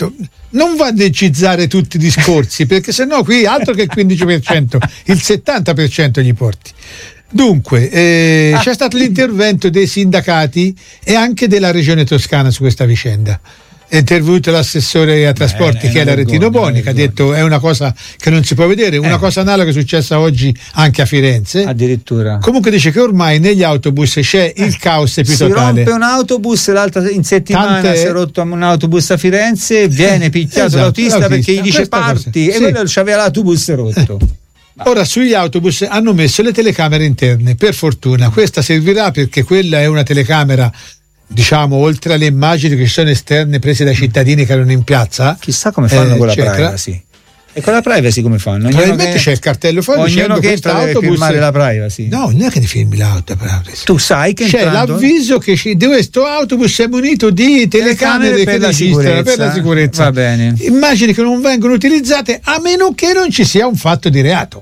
non va a decizzare tutti i discorsi perché sennò qui altro che il 15%, il 70% gli porti. Dunque, c'è stato l'intervento dei sindacati e anche della regione toscana su questa vicenda. È intervenuto l'assessore a trasporti che è l'Aretino Boni, che ha detto è una cosa che non si può vedere, una cosa analoga è successa oggi anche a Firenze. Addirittura. Comunque dice che ormai negli autobus c'è il caos più totale. Si rompe un autobus, l'altra in settimana si è rotto un autobus a Firenze, viene picchiato l'autista perché gli dice parti e quello c'aveva l'autobus rotto. Ora sugli autobus hanno messo le telecamere interne, per fortuna questa servirà perché quella è una telecamera, diciamo, oltre alle immagini che sono esterne prese dai cittadini che erano in piazza. Chissà come fanno con la privacy. E con la privacy come fanno? Probabilmente c'è il cartello fuori ognuno che entra deve firmare la privacy. No, non è che ne firmi l'auto. Tu sai che c'è l'avviso che questo autobus è munito di telecamere per la sicurezza. Va bene. Immagini che non vengono utilizzate a meno che non ci sia un fatto di reato.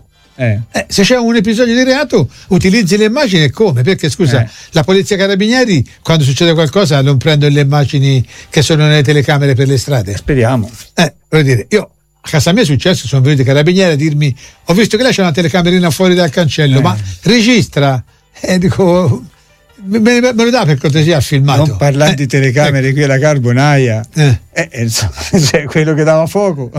Se c'è un episodio di reato utilizzi le immagini e come? Perché scusa, la polizia carabinieri quando succede qualcosa non prendono le immagini che sono nelle telecamere per le strade? Speriamo. Voglio dire, io a casa mia è successo, sono venuti i carabinieri a dirmi ho visto che là c'è una telecamerina fuori dal cancello, ma registra? Dico me lo dà per cortesia filmato. Non parlare di telecamere qui alla Carbonaia, cioè quello che dava fuoco.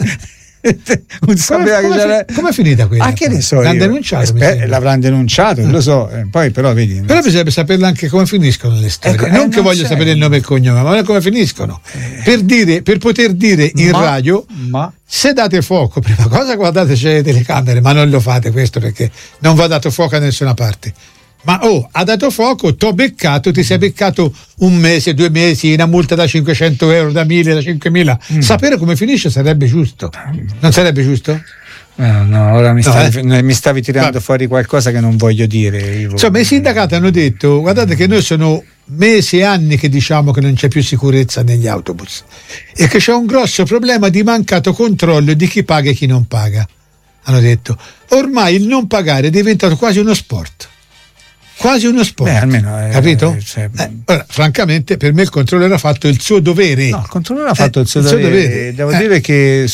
Come è finita quella? Che ne so, l'hanno denunciato? L'avranno denunciato, lo so, poi però vedi. Però bisognerebbe saperla anche come finiscono le storie. Non che voglio sapere il nome e il cognome, ma come finiscono. Per poter dire in radio, se date fuoco, prima cosa guardate c'è le telecamere, ma non lo fate questo perché non va dato fuoco a nessuna parte. Ma ha dato fuoco, t'ho beccato, ti sei beccato un mese, 2 mesi, una multa da 500 euro, da 1000, da 5000. Sapere come finisce sarebbe giusto. Non sarebbe giusto? No, ora mi stavi tirando fuori qualcosa che non voglio dire. Insomma, i sindacati hanno detto: guardate che noi sono mesi e anni che diciamo che non c'è più sicurezza negli autobus e che c'è un grosso problema di mancato controllo di chi paga e chi non paga. Hanno detto: ormai il non pagare è diventato quasi uno sport. Quasi uno sport, almeno capito? Ora, francamente, per me il controllore ha fatto il suo dovere. No, il controllore ha fatto il suo dovere. Devo dire che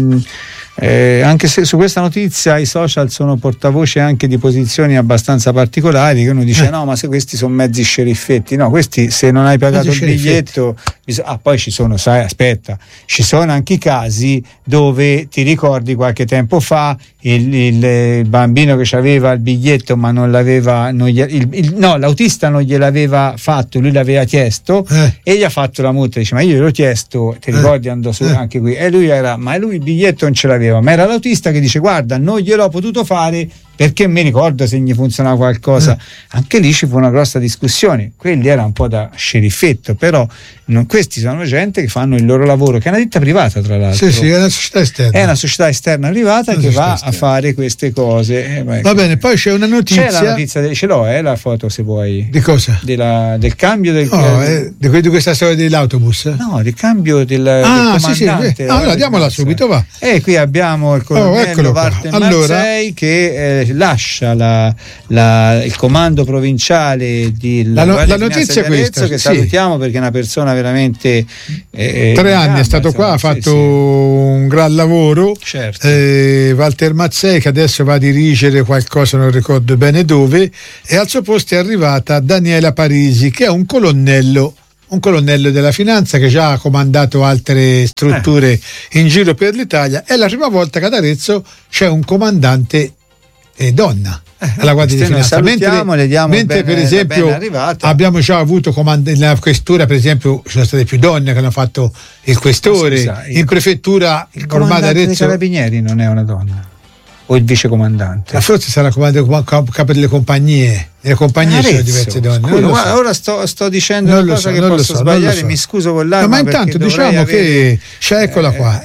anche se su questa notizia i social sono portavoce anche di posizioni abbastanza particolari, che uno dice no, ma se questi sono mezzi sceriffetti, no, questi se non hai pagato il biglietto poi ci sono, ci sono anche i casi dove ti ricordi qualche tempo fa il bambino che aveva il biglietto ma non l'aveva, l'autista non gliel'aveva fatto, lui l'aveva chiesto e gli ha fatto la multa, dice ma io gliel'ho chiesto, ti ricordi, andò su anche qui, e lui il biglietto non ce l'aveva, ma era l'autista che dice guarda non gliel'ho potuto fare perché mi ricordo se gli funzionava qualcosa. Anche lì ci fu una grossa discussione, quelli era un po' da sceriffetto, però questi sono gente che fanno il loro lavoro, che è una ditta privata tra l'altro. Sì, è una società esterna. È una società esterna privata che va a fare queste cose. Va bene, poi c'è una notizia. C'è la notizia, ce l'ho, la foto se vuoi. Di cosa? Del cambio di questa storia dell'autobus? No, del cambio del comandante. Sì. Allora diamola subito, va. E qui abbiamo il colonnello Walter Marzei che lascia il comando provinciale la notizia è questa, che salutiamo perché è una persona veramente 3 anni è stato qua, ha fatto un gran lavoro. Certo. Walter Mazzei, che adesso va a dirigere qualcosa, non ricordo bene dove, e al suo posto è arrivata Daniela Parisi, che è un colonnello un colonnello della finanza che già ha comandato altre strutture in giro per l'Italia. È la prima volta che ad Arezzo c'è un comandante donna alla Guardia di Finanza, mentre per esempio abbiamo già avuto nella questura, per esempio ci sono state più donne che hanno fatto il questore, in prefettura il comandante dei Carabinieri non è una donna, o il vicecomandante? Ma forse sarà capo delle compagnie. Nelle compagnie ci sono diverse donne. Scusa, ora sto dicendo una cosa che posso sbagliare, mi scuso con l'arma. Ma intanto diciamo che eccola qua,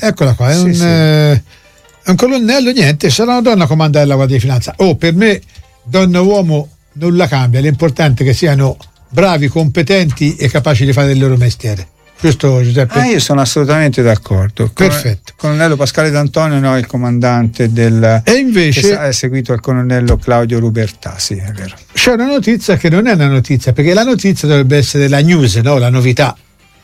è un colonnello, niente, sarà una donna a comandare la Guardia di Finanza. Per me donna o uomo nulla cambia, l'importante è che siano bravi, competenti e capaci di fare il loro mestiere. Giusto, Giuseppe? Io sono assolutamente d'accordo. Perfetto. Colonnello Pasquale D'Antonio, il comandante e invece che è seguito al colonnello Claudio Rubertà, sì, è vero. C'è una notizia che non è una notizia, perché la notizia dovrebbe essere la news, no? La novità.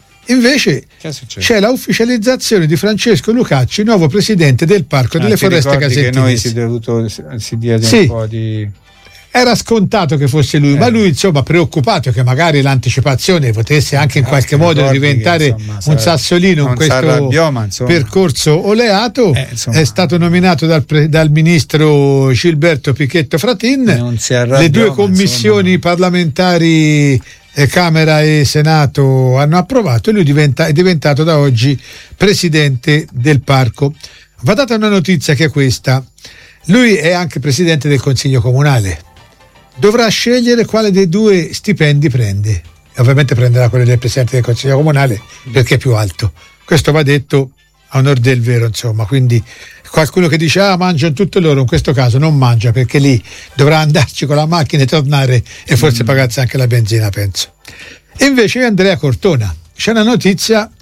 Invece c'è la ufficializzazione di Francesco Lucacci, nuovo presidente del Parco delle Foreste Casettinesi. Che noi si diede un po' di... Era scontato che fosse lui, ma lui insomma preoccupato che magari l'anticipazione potesse anche in qualche modo diventare un sassolino in questo percorso oleato. È stato nominato dal ministro Gilberto Pichetto Fratin. Le due commissioni parlamentari Camera e Senato hanno approvato e lui è diventato da oggi presidente del parco. Va data una notizia che è questa: lui è anche presidente del Consiglio Comunale, dovrà scegliere quale dei due stipendi prende. Ovviamente prenderà quello del presidente del Consiglio Comunale perché è più alto, questo va detto a onor del vero, insomma. Quindi qualcuno che dice mangiano tutto loro, in questo caso non mangia, perché lì dovrà andarci con la macchina e tornare e forse pagarsi anche la benzina, penso. E invece Andrea Cortona, c'è una notizia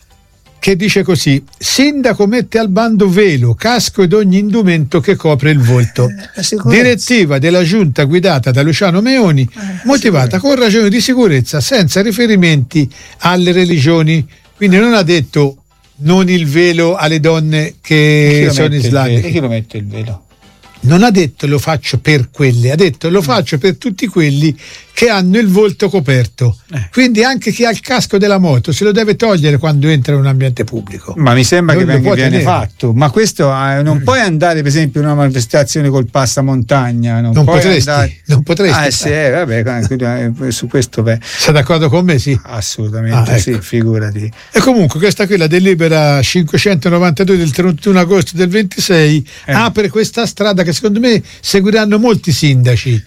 che dice così: sindaco mette al bando velo, casco ed ogni indumento che copre il volto. Direttiva della giunta guidata da Luciano Meoni, motivata con ragioni di sicurezza, senza riferimenti alle religioni. Quindi non ha detto non il velo alle donne che sono islamiche. E chi lo mette il velo? Non ha detto lo faccio per quelle, ha detto lo faccio per tutti quelli che hanno il volto coperto. Quindi anche chi ha il casco della moto se lo deve togliere quando entra in un ambiente pubblico. Ma mi sembra che viene fatto. Ma questo non puoi andare per esempio in una manifestazione col passamontagna. Non potresti. Sì, vabbè, su questo sei d'accordo con me? Sì, assolutamente. Sì, figurati. E comunque questa qui, la delibera 592 del 31 agosto del 26 apre questa strada che secondo me seguiranno molti sindaci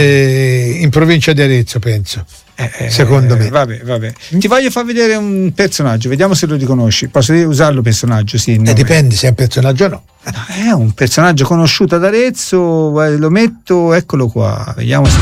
in provincia di Arezzo, penso. Secondo me. Vabbè. Ti voglio far vedere un personaggio, vediamo se lo riconosci. Posso usarlo personaggio? Sì. Dipende se è un personaggio o no. È un personaggio conosciuto ad Arezzo, lo metto, eccolo qua, vediamo se...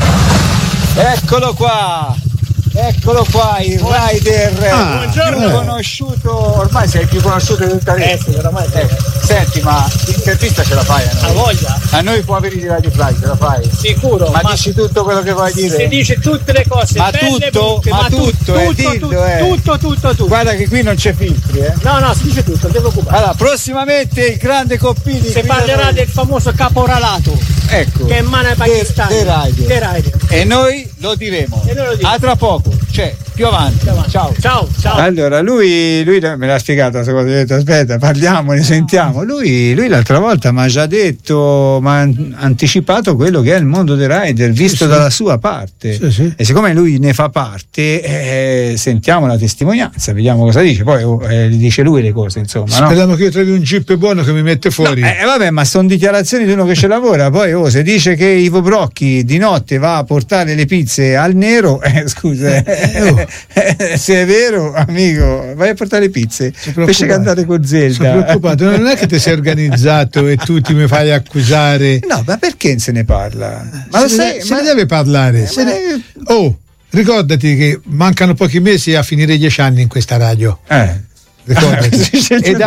Eccolo qua, il rider più conosciuto, ormai sei il più conosciuto di tutta Arezzo. Senti, ma l'intervista ce la fai a noi? A voglia? A noi può venire di Radio Fly, ce la fai? Sicuro. Ma dici tutto quello che vuoi dire? Si dice tutte le cose, ma belle, tutto, brutte, ma tutto. Guarda che qui non c'è filtri, No, si dice tutto, non ti preoccupare. Allora, prossimamente il grande Coppini si parlerà del famoso caporalato, ecco, che è in mano ai pakistani, dei rider. E noi lo diremo. A tra poco. Più avanti. Ciao. Allora lui me l'ha spiegato questa cosa, ho detto aspetta, parliamone, sentiamo. Lui l'altra volta mi ha già detto, ma ha anticipato quello che è il mondo dei rider visto dalla sua parte. Sì. E siccome lui ne fa parte, sentiamo la testimonianza, vediamo cosa dice. Poi dice lui le cose, insomma. Speriamo che io trovi un jeep buono che mi mette fuori. Vabbè, ma sono dichiarazioni di uno che ce lavora. Poi se dice che Ivo Brocchi di notte va a portare le pizze al nero, scusa, se è vero, amico, vai a portare le pizze invece che andare con Zelda. Sono preoccupato, non è che ti sei organizzato e tu ti mi fai accusare. No, ma perché se ne parla? Ma se ne deve parlare. Ricordati che mancano pochi mesi a finire 10 anni in questa radio. Ricordati.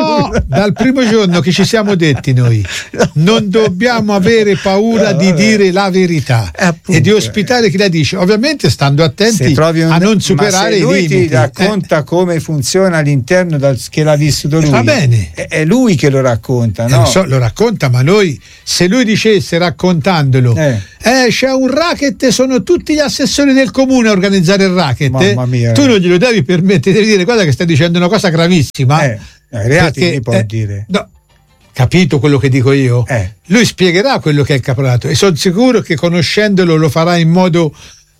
Dal primo giorno che ci siamo detti noi, non dobbiamo avere paura di dire la verità e di ospitare chi la dice, ovviamente stando attenti a non superare i limiti. Lui ti racconta come funziona all'interno che l'ha vissuto lui, va bene, è lui che lo racconta, no? Lo racconta, ma noi, se lui dicesse raccontandolo c'è un racket, sono tutti gli assessori del comune a organizzare il racket, mamma mia, tu non glielo devi permettere, devi dire guarda che stai dicendo una cosa gravissima, reati li può dire, no, capito quello che dico io? Lui spiegherà quello che è il caporalato e sono sicuro che conoscendolo lo farà in modo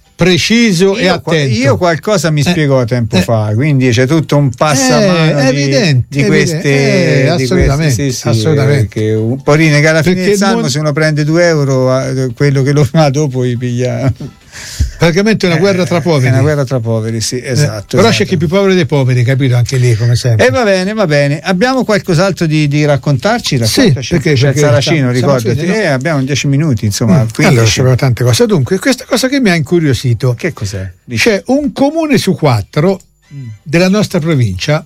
preciso e attento. Io qualcosa mi spiegò tempo fa, quindi c'è tutto un passamano di queste assolutamente, assolutamente. Che un po' che alla fine del salmo se uno prende 2 euro, quello che lo fa dopo gli piglia. Praticamente una guerra tra poveri. È una guerra tra poveri, sì, esatto. Però c'è chi è più povero dei poveri, capito? Anche lì, come sempre. E va bene. Abbiamo qualcos'altro di raccontarci? Raccontaci, perché c'è il Saracino, ricordati. Fine, no? Abbiamo 10 minuti, insomma. Allora, c'erano tante cose. Dunque, questa cosa che mi ha incuriosito. Che cos'è? C'è un comune su 4 della nostra provincia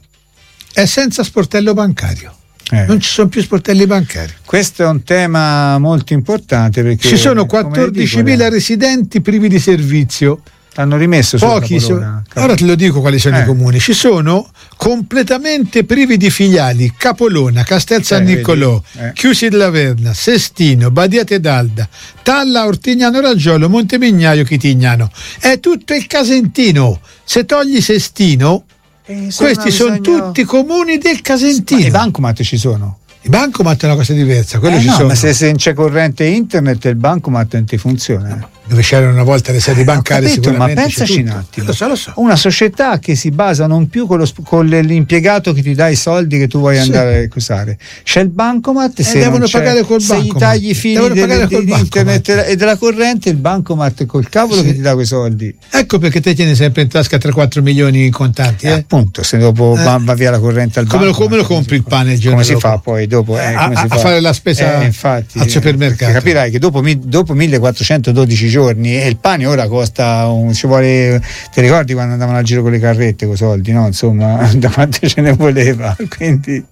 è senza sportello bancario. Non ci sono più sportelli bancari. Questo è un tema molto importante perché ci sono 14.000 residenti privi di servizio. Hanno rimesso pochi ora te lo dico quali sono i comuni. Ci sono completamente privi di filiali: Capolona, Castel San Niccolò, Chiusi della Verna, Sestino, Badiate d'Alda, Talla, Ortignano Raggiolo, Montemignaio, Chitignano. È tutto il Casentino. Se togli Sestino, questi sono tutti comuni del Casentino. Ma i bancomat ci sono? I bancomat è una cosa diversa, quello ci sono. Ma se non c'è corrente internet il bancomat non ti funziona. Dove c'erano una volta le sedi bancarie, sicuramente. Ma pensaci un attimo. Lo so. Una società che si basa non più con l'impiegato che ti dà i soldi che tu vuoi andare a usare. C'è il bancomat, se devono pagare col bancomat. Se gli tagli i fili di internet e della corrente, il bancomat col cavolo che ti dà quei soldi. Ecco perché te tieni sempre in tasca 3-4 milioni in contanti. Appunto, se dopo va via la corrente al bancomat. Come lo compri il pane il giorno come si fa poi dopo? A fare la spesa infatti, al supermercato. Capirai che dopo 1412 giorni e il pane ora costa ci vuole, ti ricordi quando andavano a giro con le carrette con i soldi, no? Insomma, da quante ce ne voleva, quindi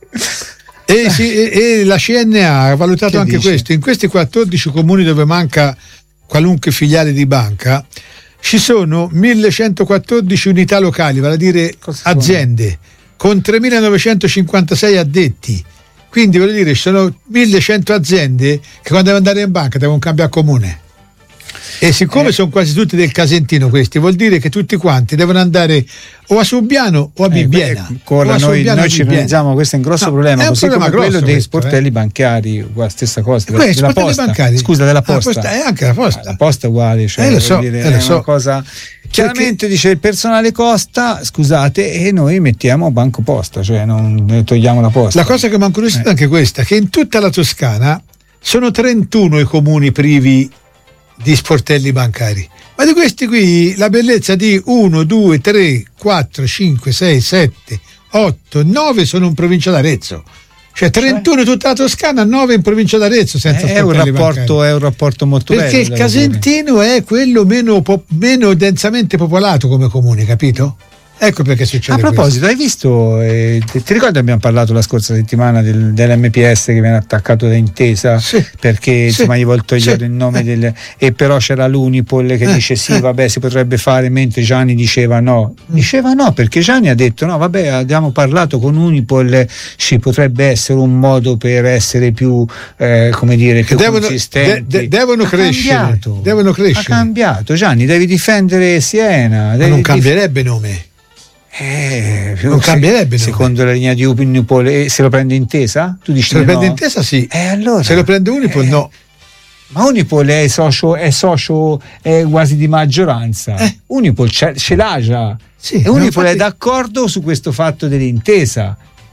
e la CNA ha valutato anche questo. In questi 14 comuni dove manca qualunque filiale di banca ci sono 1114 unità locali, vale a dire aziende, con 3956 addetti. Quindi voglio dire, ci sono 1100 aziende che quando devono andare in banca devono cambiare comune. E siccome sono quasi tutti del Casentino questi, vuol dire che tutti quanti devono andare o a Subbiano o a Bibbiena. Noi ci realizziamo, questo è un grosso problema, così come quello dei sportelli bancari, la stessa cosa, della posta. Bancari. Scusa, della posta. Anche la posta. La posta è uguale, cioè, lo so. Una cosa. Chiaramente dice il personale costa, scusate, e noi mettiamo banco posta, cioè non togliamo la posta. La cosa che mi ha incuriosito è anche questa, che in tutta la Toscana sono 31 i comuni privi di sportelli bancari, ma di questi qui la bellezza di 1, 2, 3, 4, 5, 6, 7, 8, 9 sono in provincia d'Arezzo. Cioè 31 tutta la Toscana, 9 in provincia d'Arezzo senza sportelli bancari. È un rapporto molto bello. Perché il Casentino è quello meno densamente popolato come comune, capito? Ecco perché succede. A proposito, hai visto, ti ricordi abbiamo parlato la scorsa settimana dell'MPS che viene attaccato da Intesa perché insomma gli vuol togliere il nome e però c'era l'Unipol che dice sì vabbè si potrebbe fare, mentre Gianni diceva no perché Gianni ha detto no vabbè abbiamo parlato con Unipol, ci potrebbe essere un modo per essere più come dire più consistenti. Devono crescere. Ha cambiato. Gianni, devi difendere Siena, ma non cambierebbe nome. Non cambierebbe secondo la linea di Unipol, se lo prende Intesa? Tu dici se lo prende Intesa sì, allora, se lo prende Unipol no. Ma Unipol è socio è quasi di maggioranza. Unipol ce l'ha già. E Unipol è d'accordo su questo fatto dell'Intesa.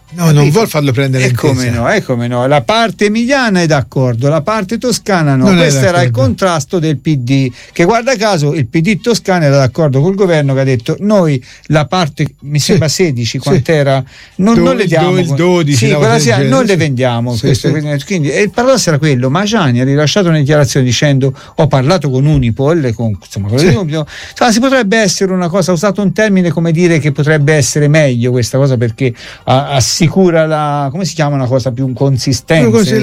No, non vuol farlo prendere in come no, la parte emiliana è d'accordo, la parte toscana no. Questo era il contrasto del PD, che guarda caso il PD toscano era d'accordo col governo, che ha detto noi la parte, mi sembra 16, quant'era, non le diamo, il 12, non le vendiamo, quindi il paradosso era quello. Magiani ha rilasciato una dichiarazione dicendo ho parlato con Unipol, si potrebbe essere una cosa, ha usato un termine come dire che potrebbe essere meglio questa cosa perché assicura la, come si chiama, una cosa più consistente,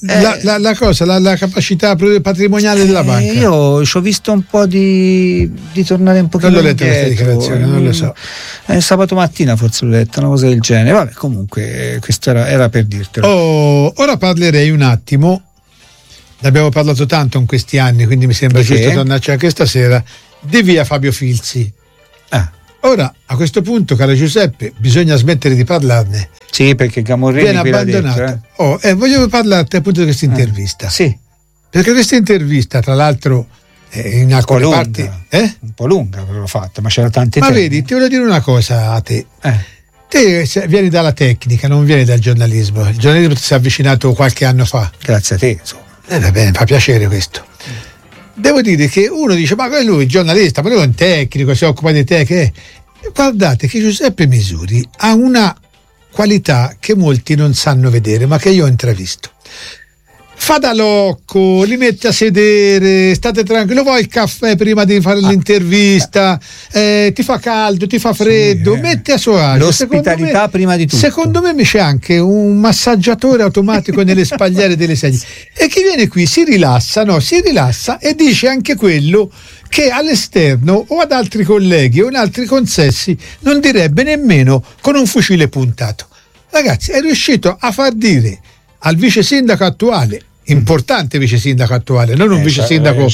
la capacità patrimoniale della banca. Io ci ho visto un po' di tornare un pochino indietro. Questa dichiarazione, non lo so. Sabato mattina forse l'ho letta, una cosa del genere. Vabbè, comunque questo era per dirtelo. Ora parlerei un attimo, ne abbiamo parlato tanto in questi anni, quindi mi sembra giusto tornarci anche stasera, di via Fabio Filzi. Ora, a questo punto, caro Giuseppe, bisogna smettere di parlarne. Sì, perché Gamorrini viene abbandonato. Voglio parlarti appunto di questa intervista. Sì. Perché questa intervista, tra l'altro, in alcune parti... Un po' lunga l'ho fatta, ma c'era tante Ma vedi, ti voglio dire una cosa a te. Te vieni dalla tecnica, non vieni dal giornalismo. Il giornalismo ti si è avvicinato qualche anno fa. Grazie a te, insomma. Va bene, fa piacere questo. Devo dire che uno dice ma lui è il giornalista, ma lui è un tecnico, si occupa di tecniche. Guardate che Giuseppe Misuri ha una qualità che molti non sanno vedere, ma che io ho intravisto. Fa da locco, li mette a sedere, state tranquillo, vuoi il caffè prima di fare l'intervista, ti fa caldo, ti fa freddo, mette a suo agio. L'ospitalità prima di tutto. Secondo me c'è anche un massaggiatore automatico nelle spalliere delle sedie, e chi viene qui si rilassa e dice anche quello che all'esterno o ad altri colleghi o in altri consessi non direbbe nemmeno con un fucile puntato. Ragazzi, è riuscito a far dire al vice sindaco attuale, importante vice sindaco attuale, non un vice sindaco,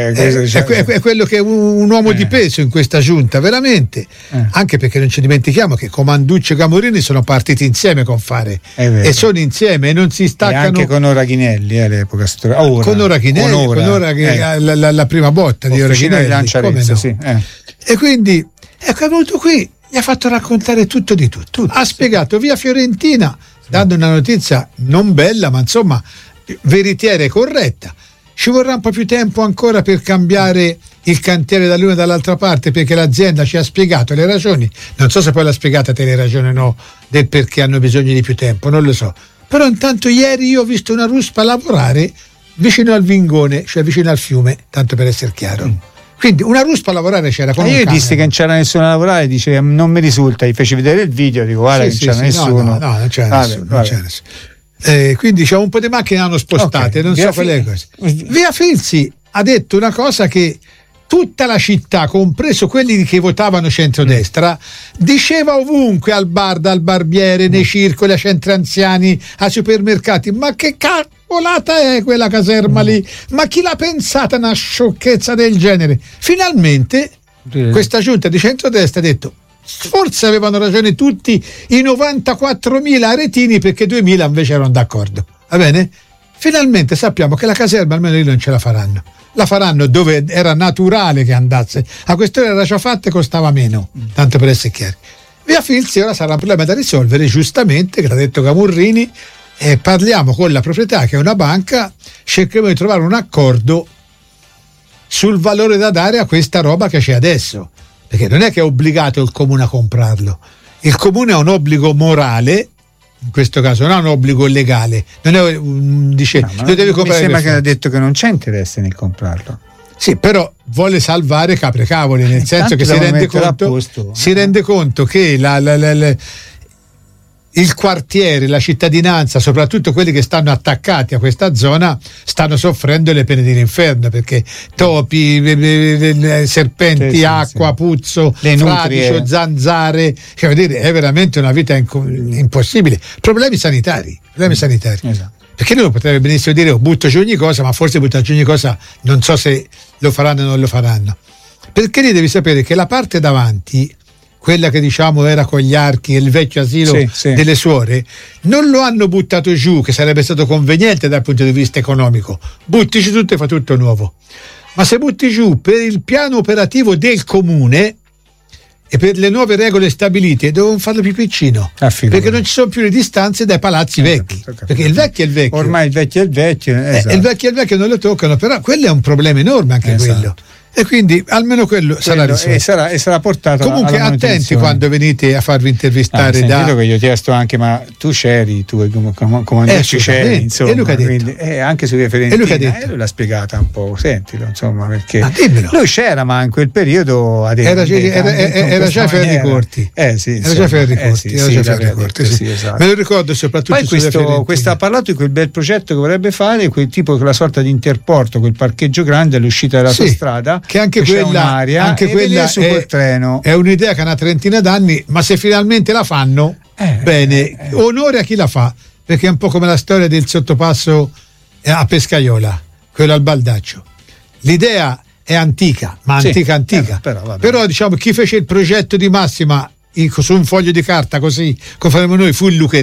è quello che è un uomo di peso in questa giunta, veramente, anche perché non ci dimentichiamo che Comanducci e Gamorini sono partiti insieme con Fare, e sono insieme e non si staccano. E anche con Ora Ghinelli all'epoca, con Ora Ghinelli, la prima botta di Ora Ghinelli, no? Sì. E quindi è venuto qui, gli ha fatto raccontare tutto di tutto. Ha spiegato via Fiorentina, dando una notizia non bella, ma insomma veritiera e corretta. Ci vorrà un po' più tempo ancora per cambiare il cantiere dall'una e dall'altra parte, perché l'azienda ci ha spiegato le ragioni. Non so se poi l'ha spiegata te le ragioni o no del perché hanno bisogno di più tempo, non lo so. Però intanto ieri io ho visto una ruspa lavorare vicino al Vingone, cioè vicino al fiume, tanto per essere chiaro. Quindi una ruspa a lavorare c'era con io dissi che non c'era nessuno a lavorare, dice non mi risulta, gli feci vedere il video, dico guarda che non c'era nessuno. No, non c'era nessuno. Quindi c'è un po' di macchine hanno spostate, non so quelle cose. Via Filzi ha detto una cosa che tutta la città, compreso quelli che votavano centrodestra, diceva ovunque, al bar, dal barbiere, nei circoli, ai centri anziani, ai supermercati, ma che volata è quella caserma lì? Ma chi l'ha pensata una sciocchezza del genere? Finalmente questa giunta di centrodestra ha detto forse avevano ragione tutti i 94.000 aretini, perché 2.000 invece erano d'accordo. Va bene? Finalmente sappiamo che la caserma almeno lì non ce la faranno. La faranno dove era naturale che andasse. A quest'ora era già fatta e costava meno, tanto per essere chiari. Via Filzi ora sarà un problema da risolvere, giustamente, che l'ha detto Gamurrini. Parliamo con la proprietà, che è una banca, cercheremo di trovare un accordo sul valore da dare a questa roba che c'è adesso, perché non è che è obbligato il comune a comprarlo. Il comune ha un obbligo morale, in questo caso non ha un obbligo legale, non è dice lo devi comprare. Mi sembra che ha detto che non c'è interesse nel comprarlo. Sì, però vuole salvare capre cavoli, nel senso che si rende conto che il quartiere, la cittadinanza, soprattutto quelli che stanno attaccati a questa zona, stanno soffrendo le pene dell'inferno, perché topi, serpenti, acqua, puzzo, fradicio, zanzare, cioè, è veramente una vita impossibile. Problemi sanitari. Esatto. Perché lui potrebbe benissimo dire butto giù ogni cosa, ma forse butto giù ogni cosa non so se lo faranno o non lo faranno, perché lì devi sapere che la parte davanti, quella che diciamo era con gli archi, il vecchio asilo delle suore, non lo hanno buttato giù, che sarebbe stato conveniente dal punto di vista economico. Butti giù tutto e fa tutto nuovo. Ma se butti giù per il piano operativo del comune, e per le nuove regole stabilite dovevano farlo più piccino, perché non ci sono più le distanze dai palazzi vecchi, perché il vecchio è il vecchio, ormai il vecchio è il vecchio, esatto. Il vecchio è il vecchio, non lo toccano, però quello è un problema enorme anche, esatto, quello. E quindi almeno quello sarà risolto. E sarà portato. Comunque attenti quando venite a farvi intervistare da che io ho chiesto anche, ma tu c'eri, tu come c'eri, insomma, e Luca quindi, anche su Via Fiorentina, e lui l'ha spiegata un po', sentilo, insomma, perché lui c'era, ma in quel periodo era già Ferri Corti, era già Ferri Corti, esatto. Me lo ricordo soprattutto. Poi questo ha parlato di quel bel progetto che vorrebbe fare, quel tipo, quella sorta di interporto, quel parcheggio grande all'uscita dell'autostrada, che anche quella col treno è un'idea che ha una trentina d'anni, ma se finalmente la fanno, bene, onore a chi la fa, perché è un po' come la storia del sottopasso a Pescaiola, quello al Baldaccio. L'idea è antica, ma antica, però diciamo chi fece il progetto di massima su un foglio di carta così come faremo noi fu il Lucherini.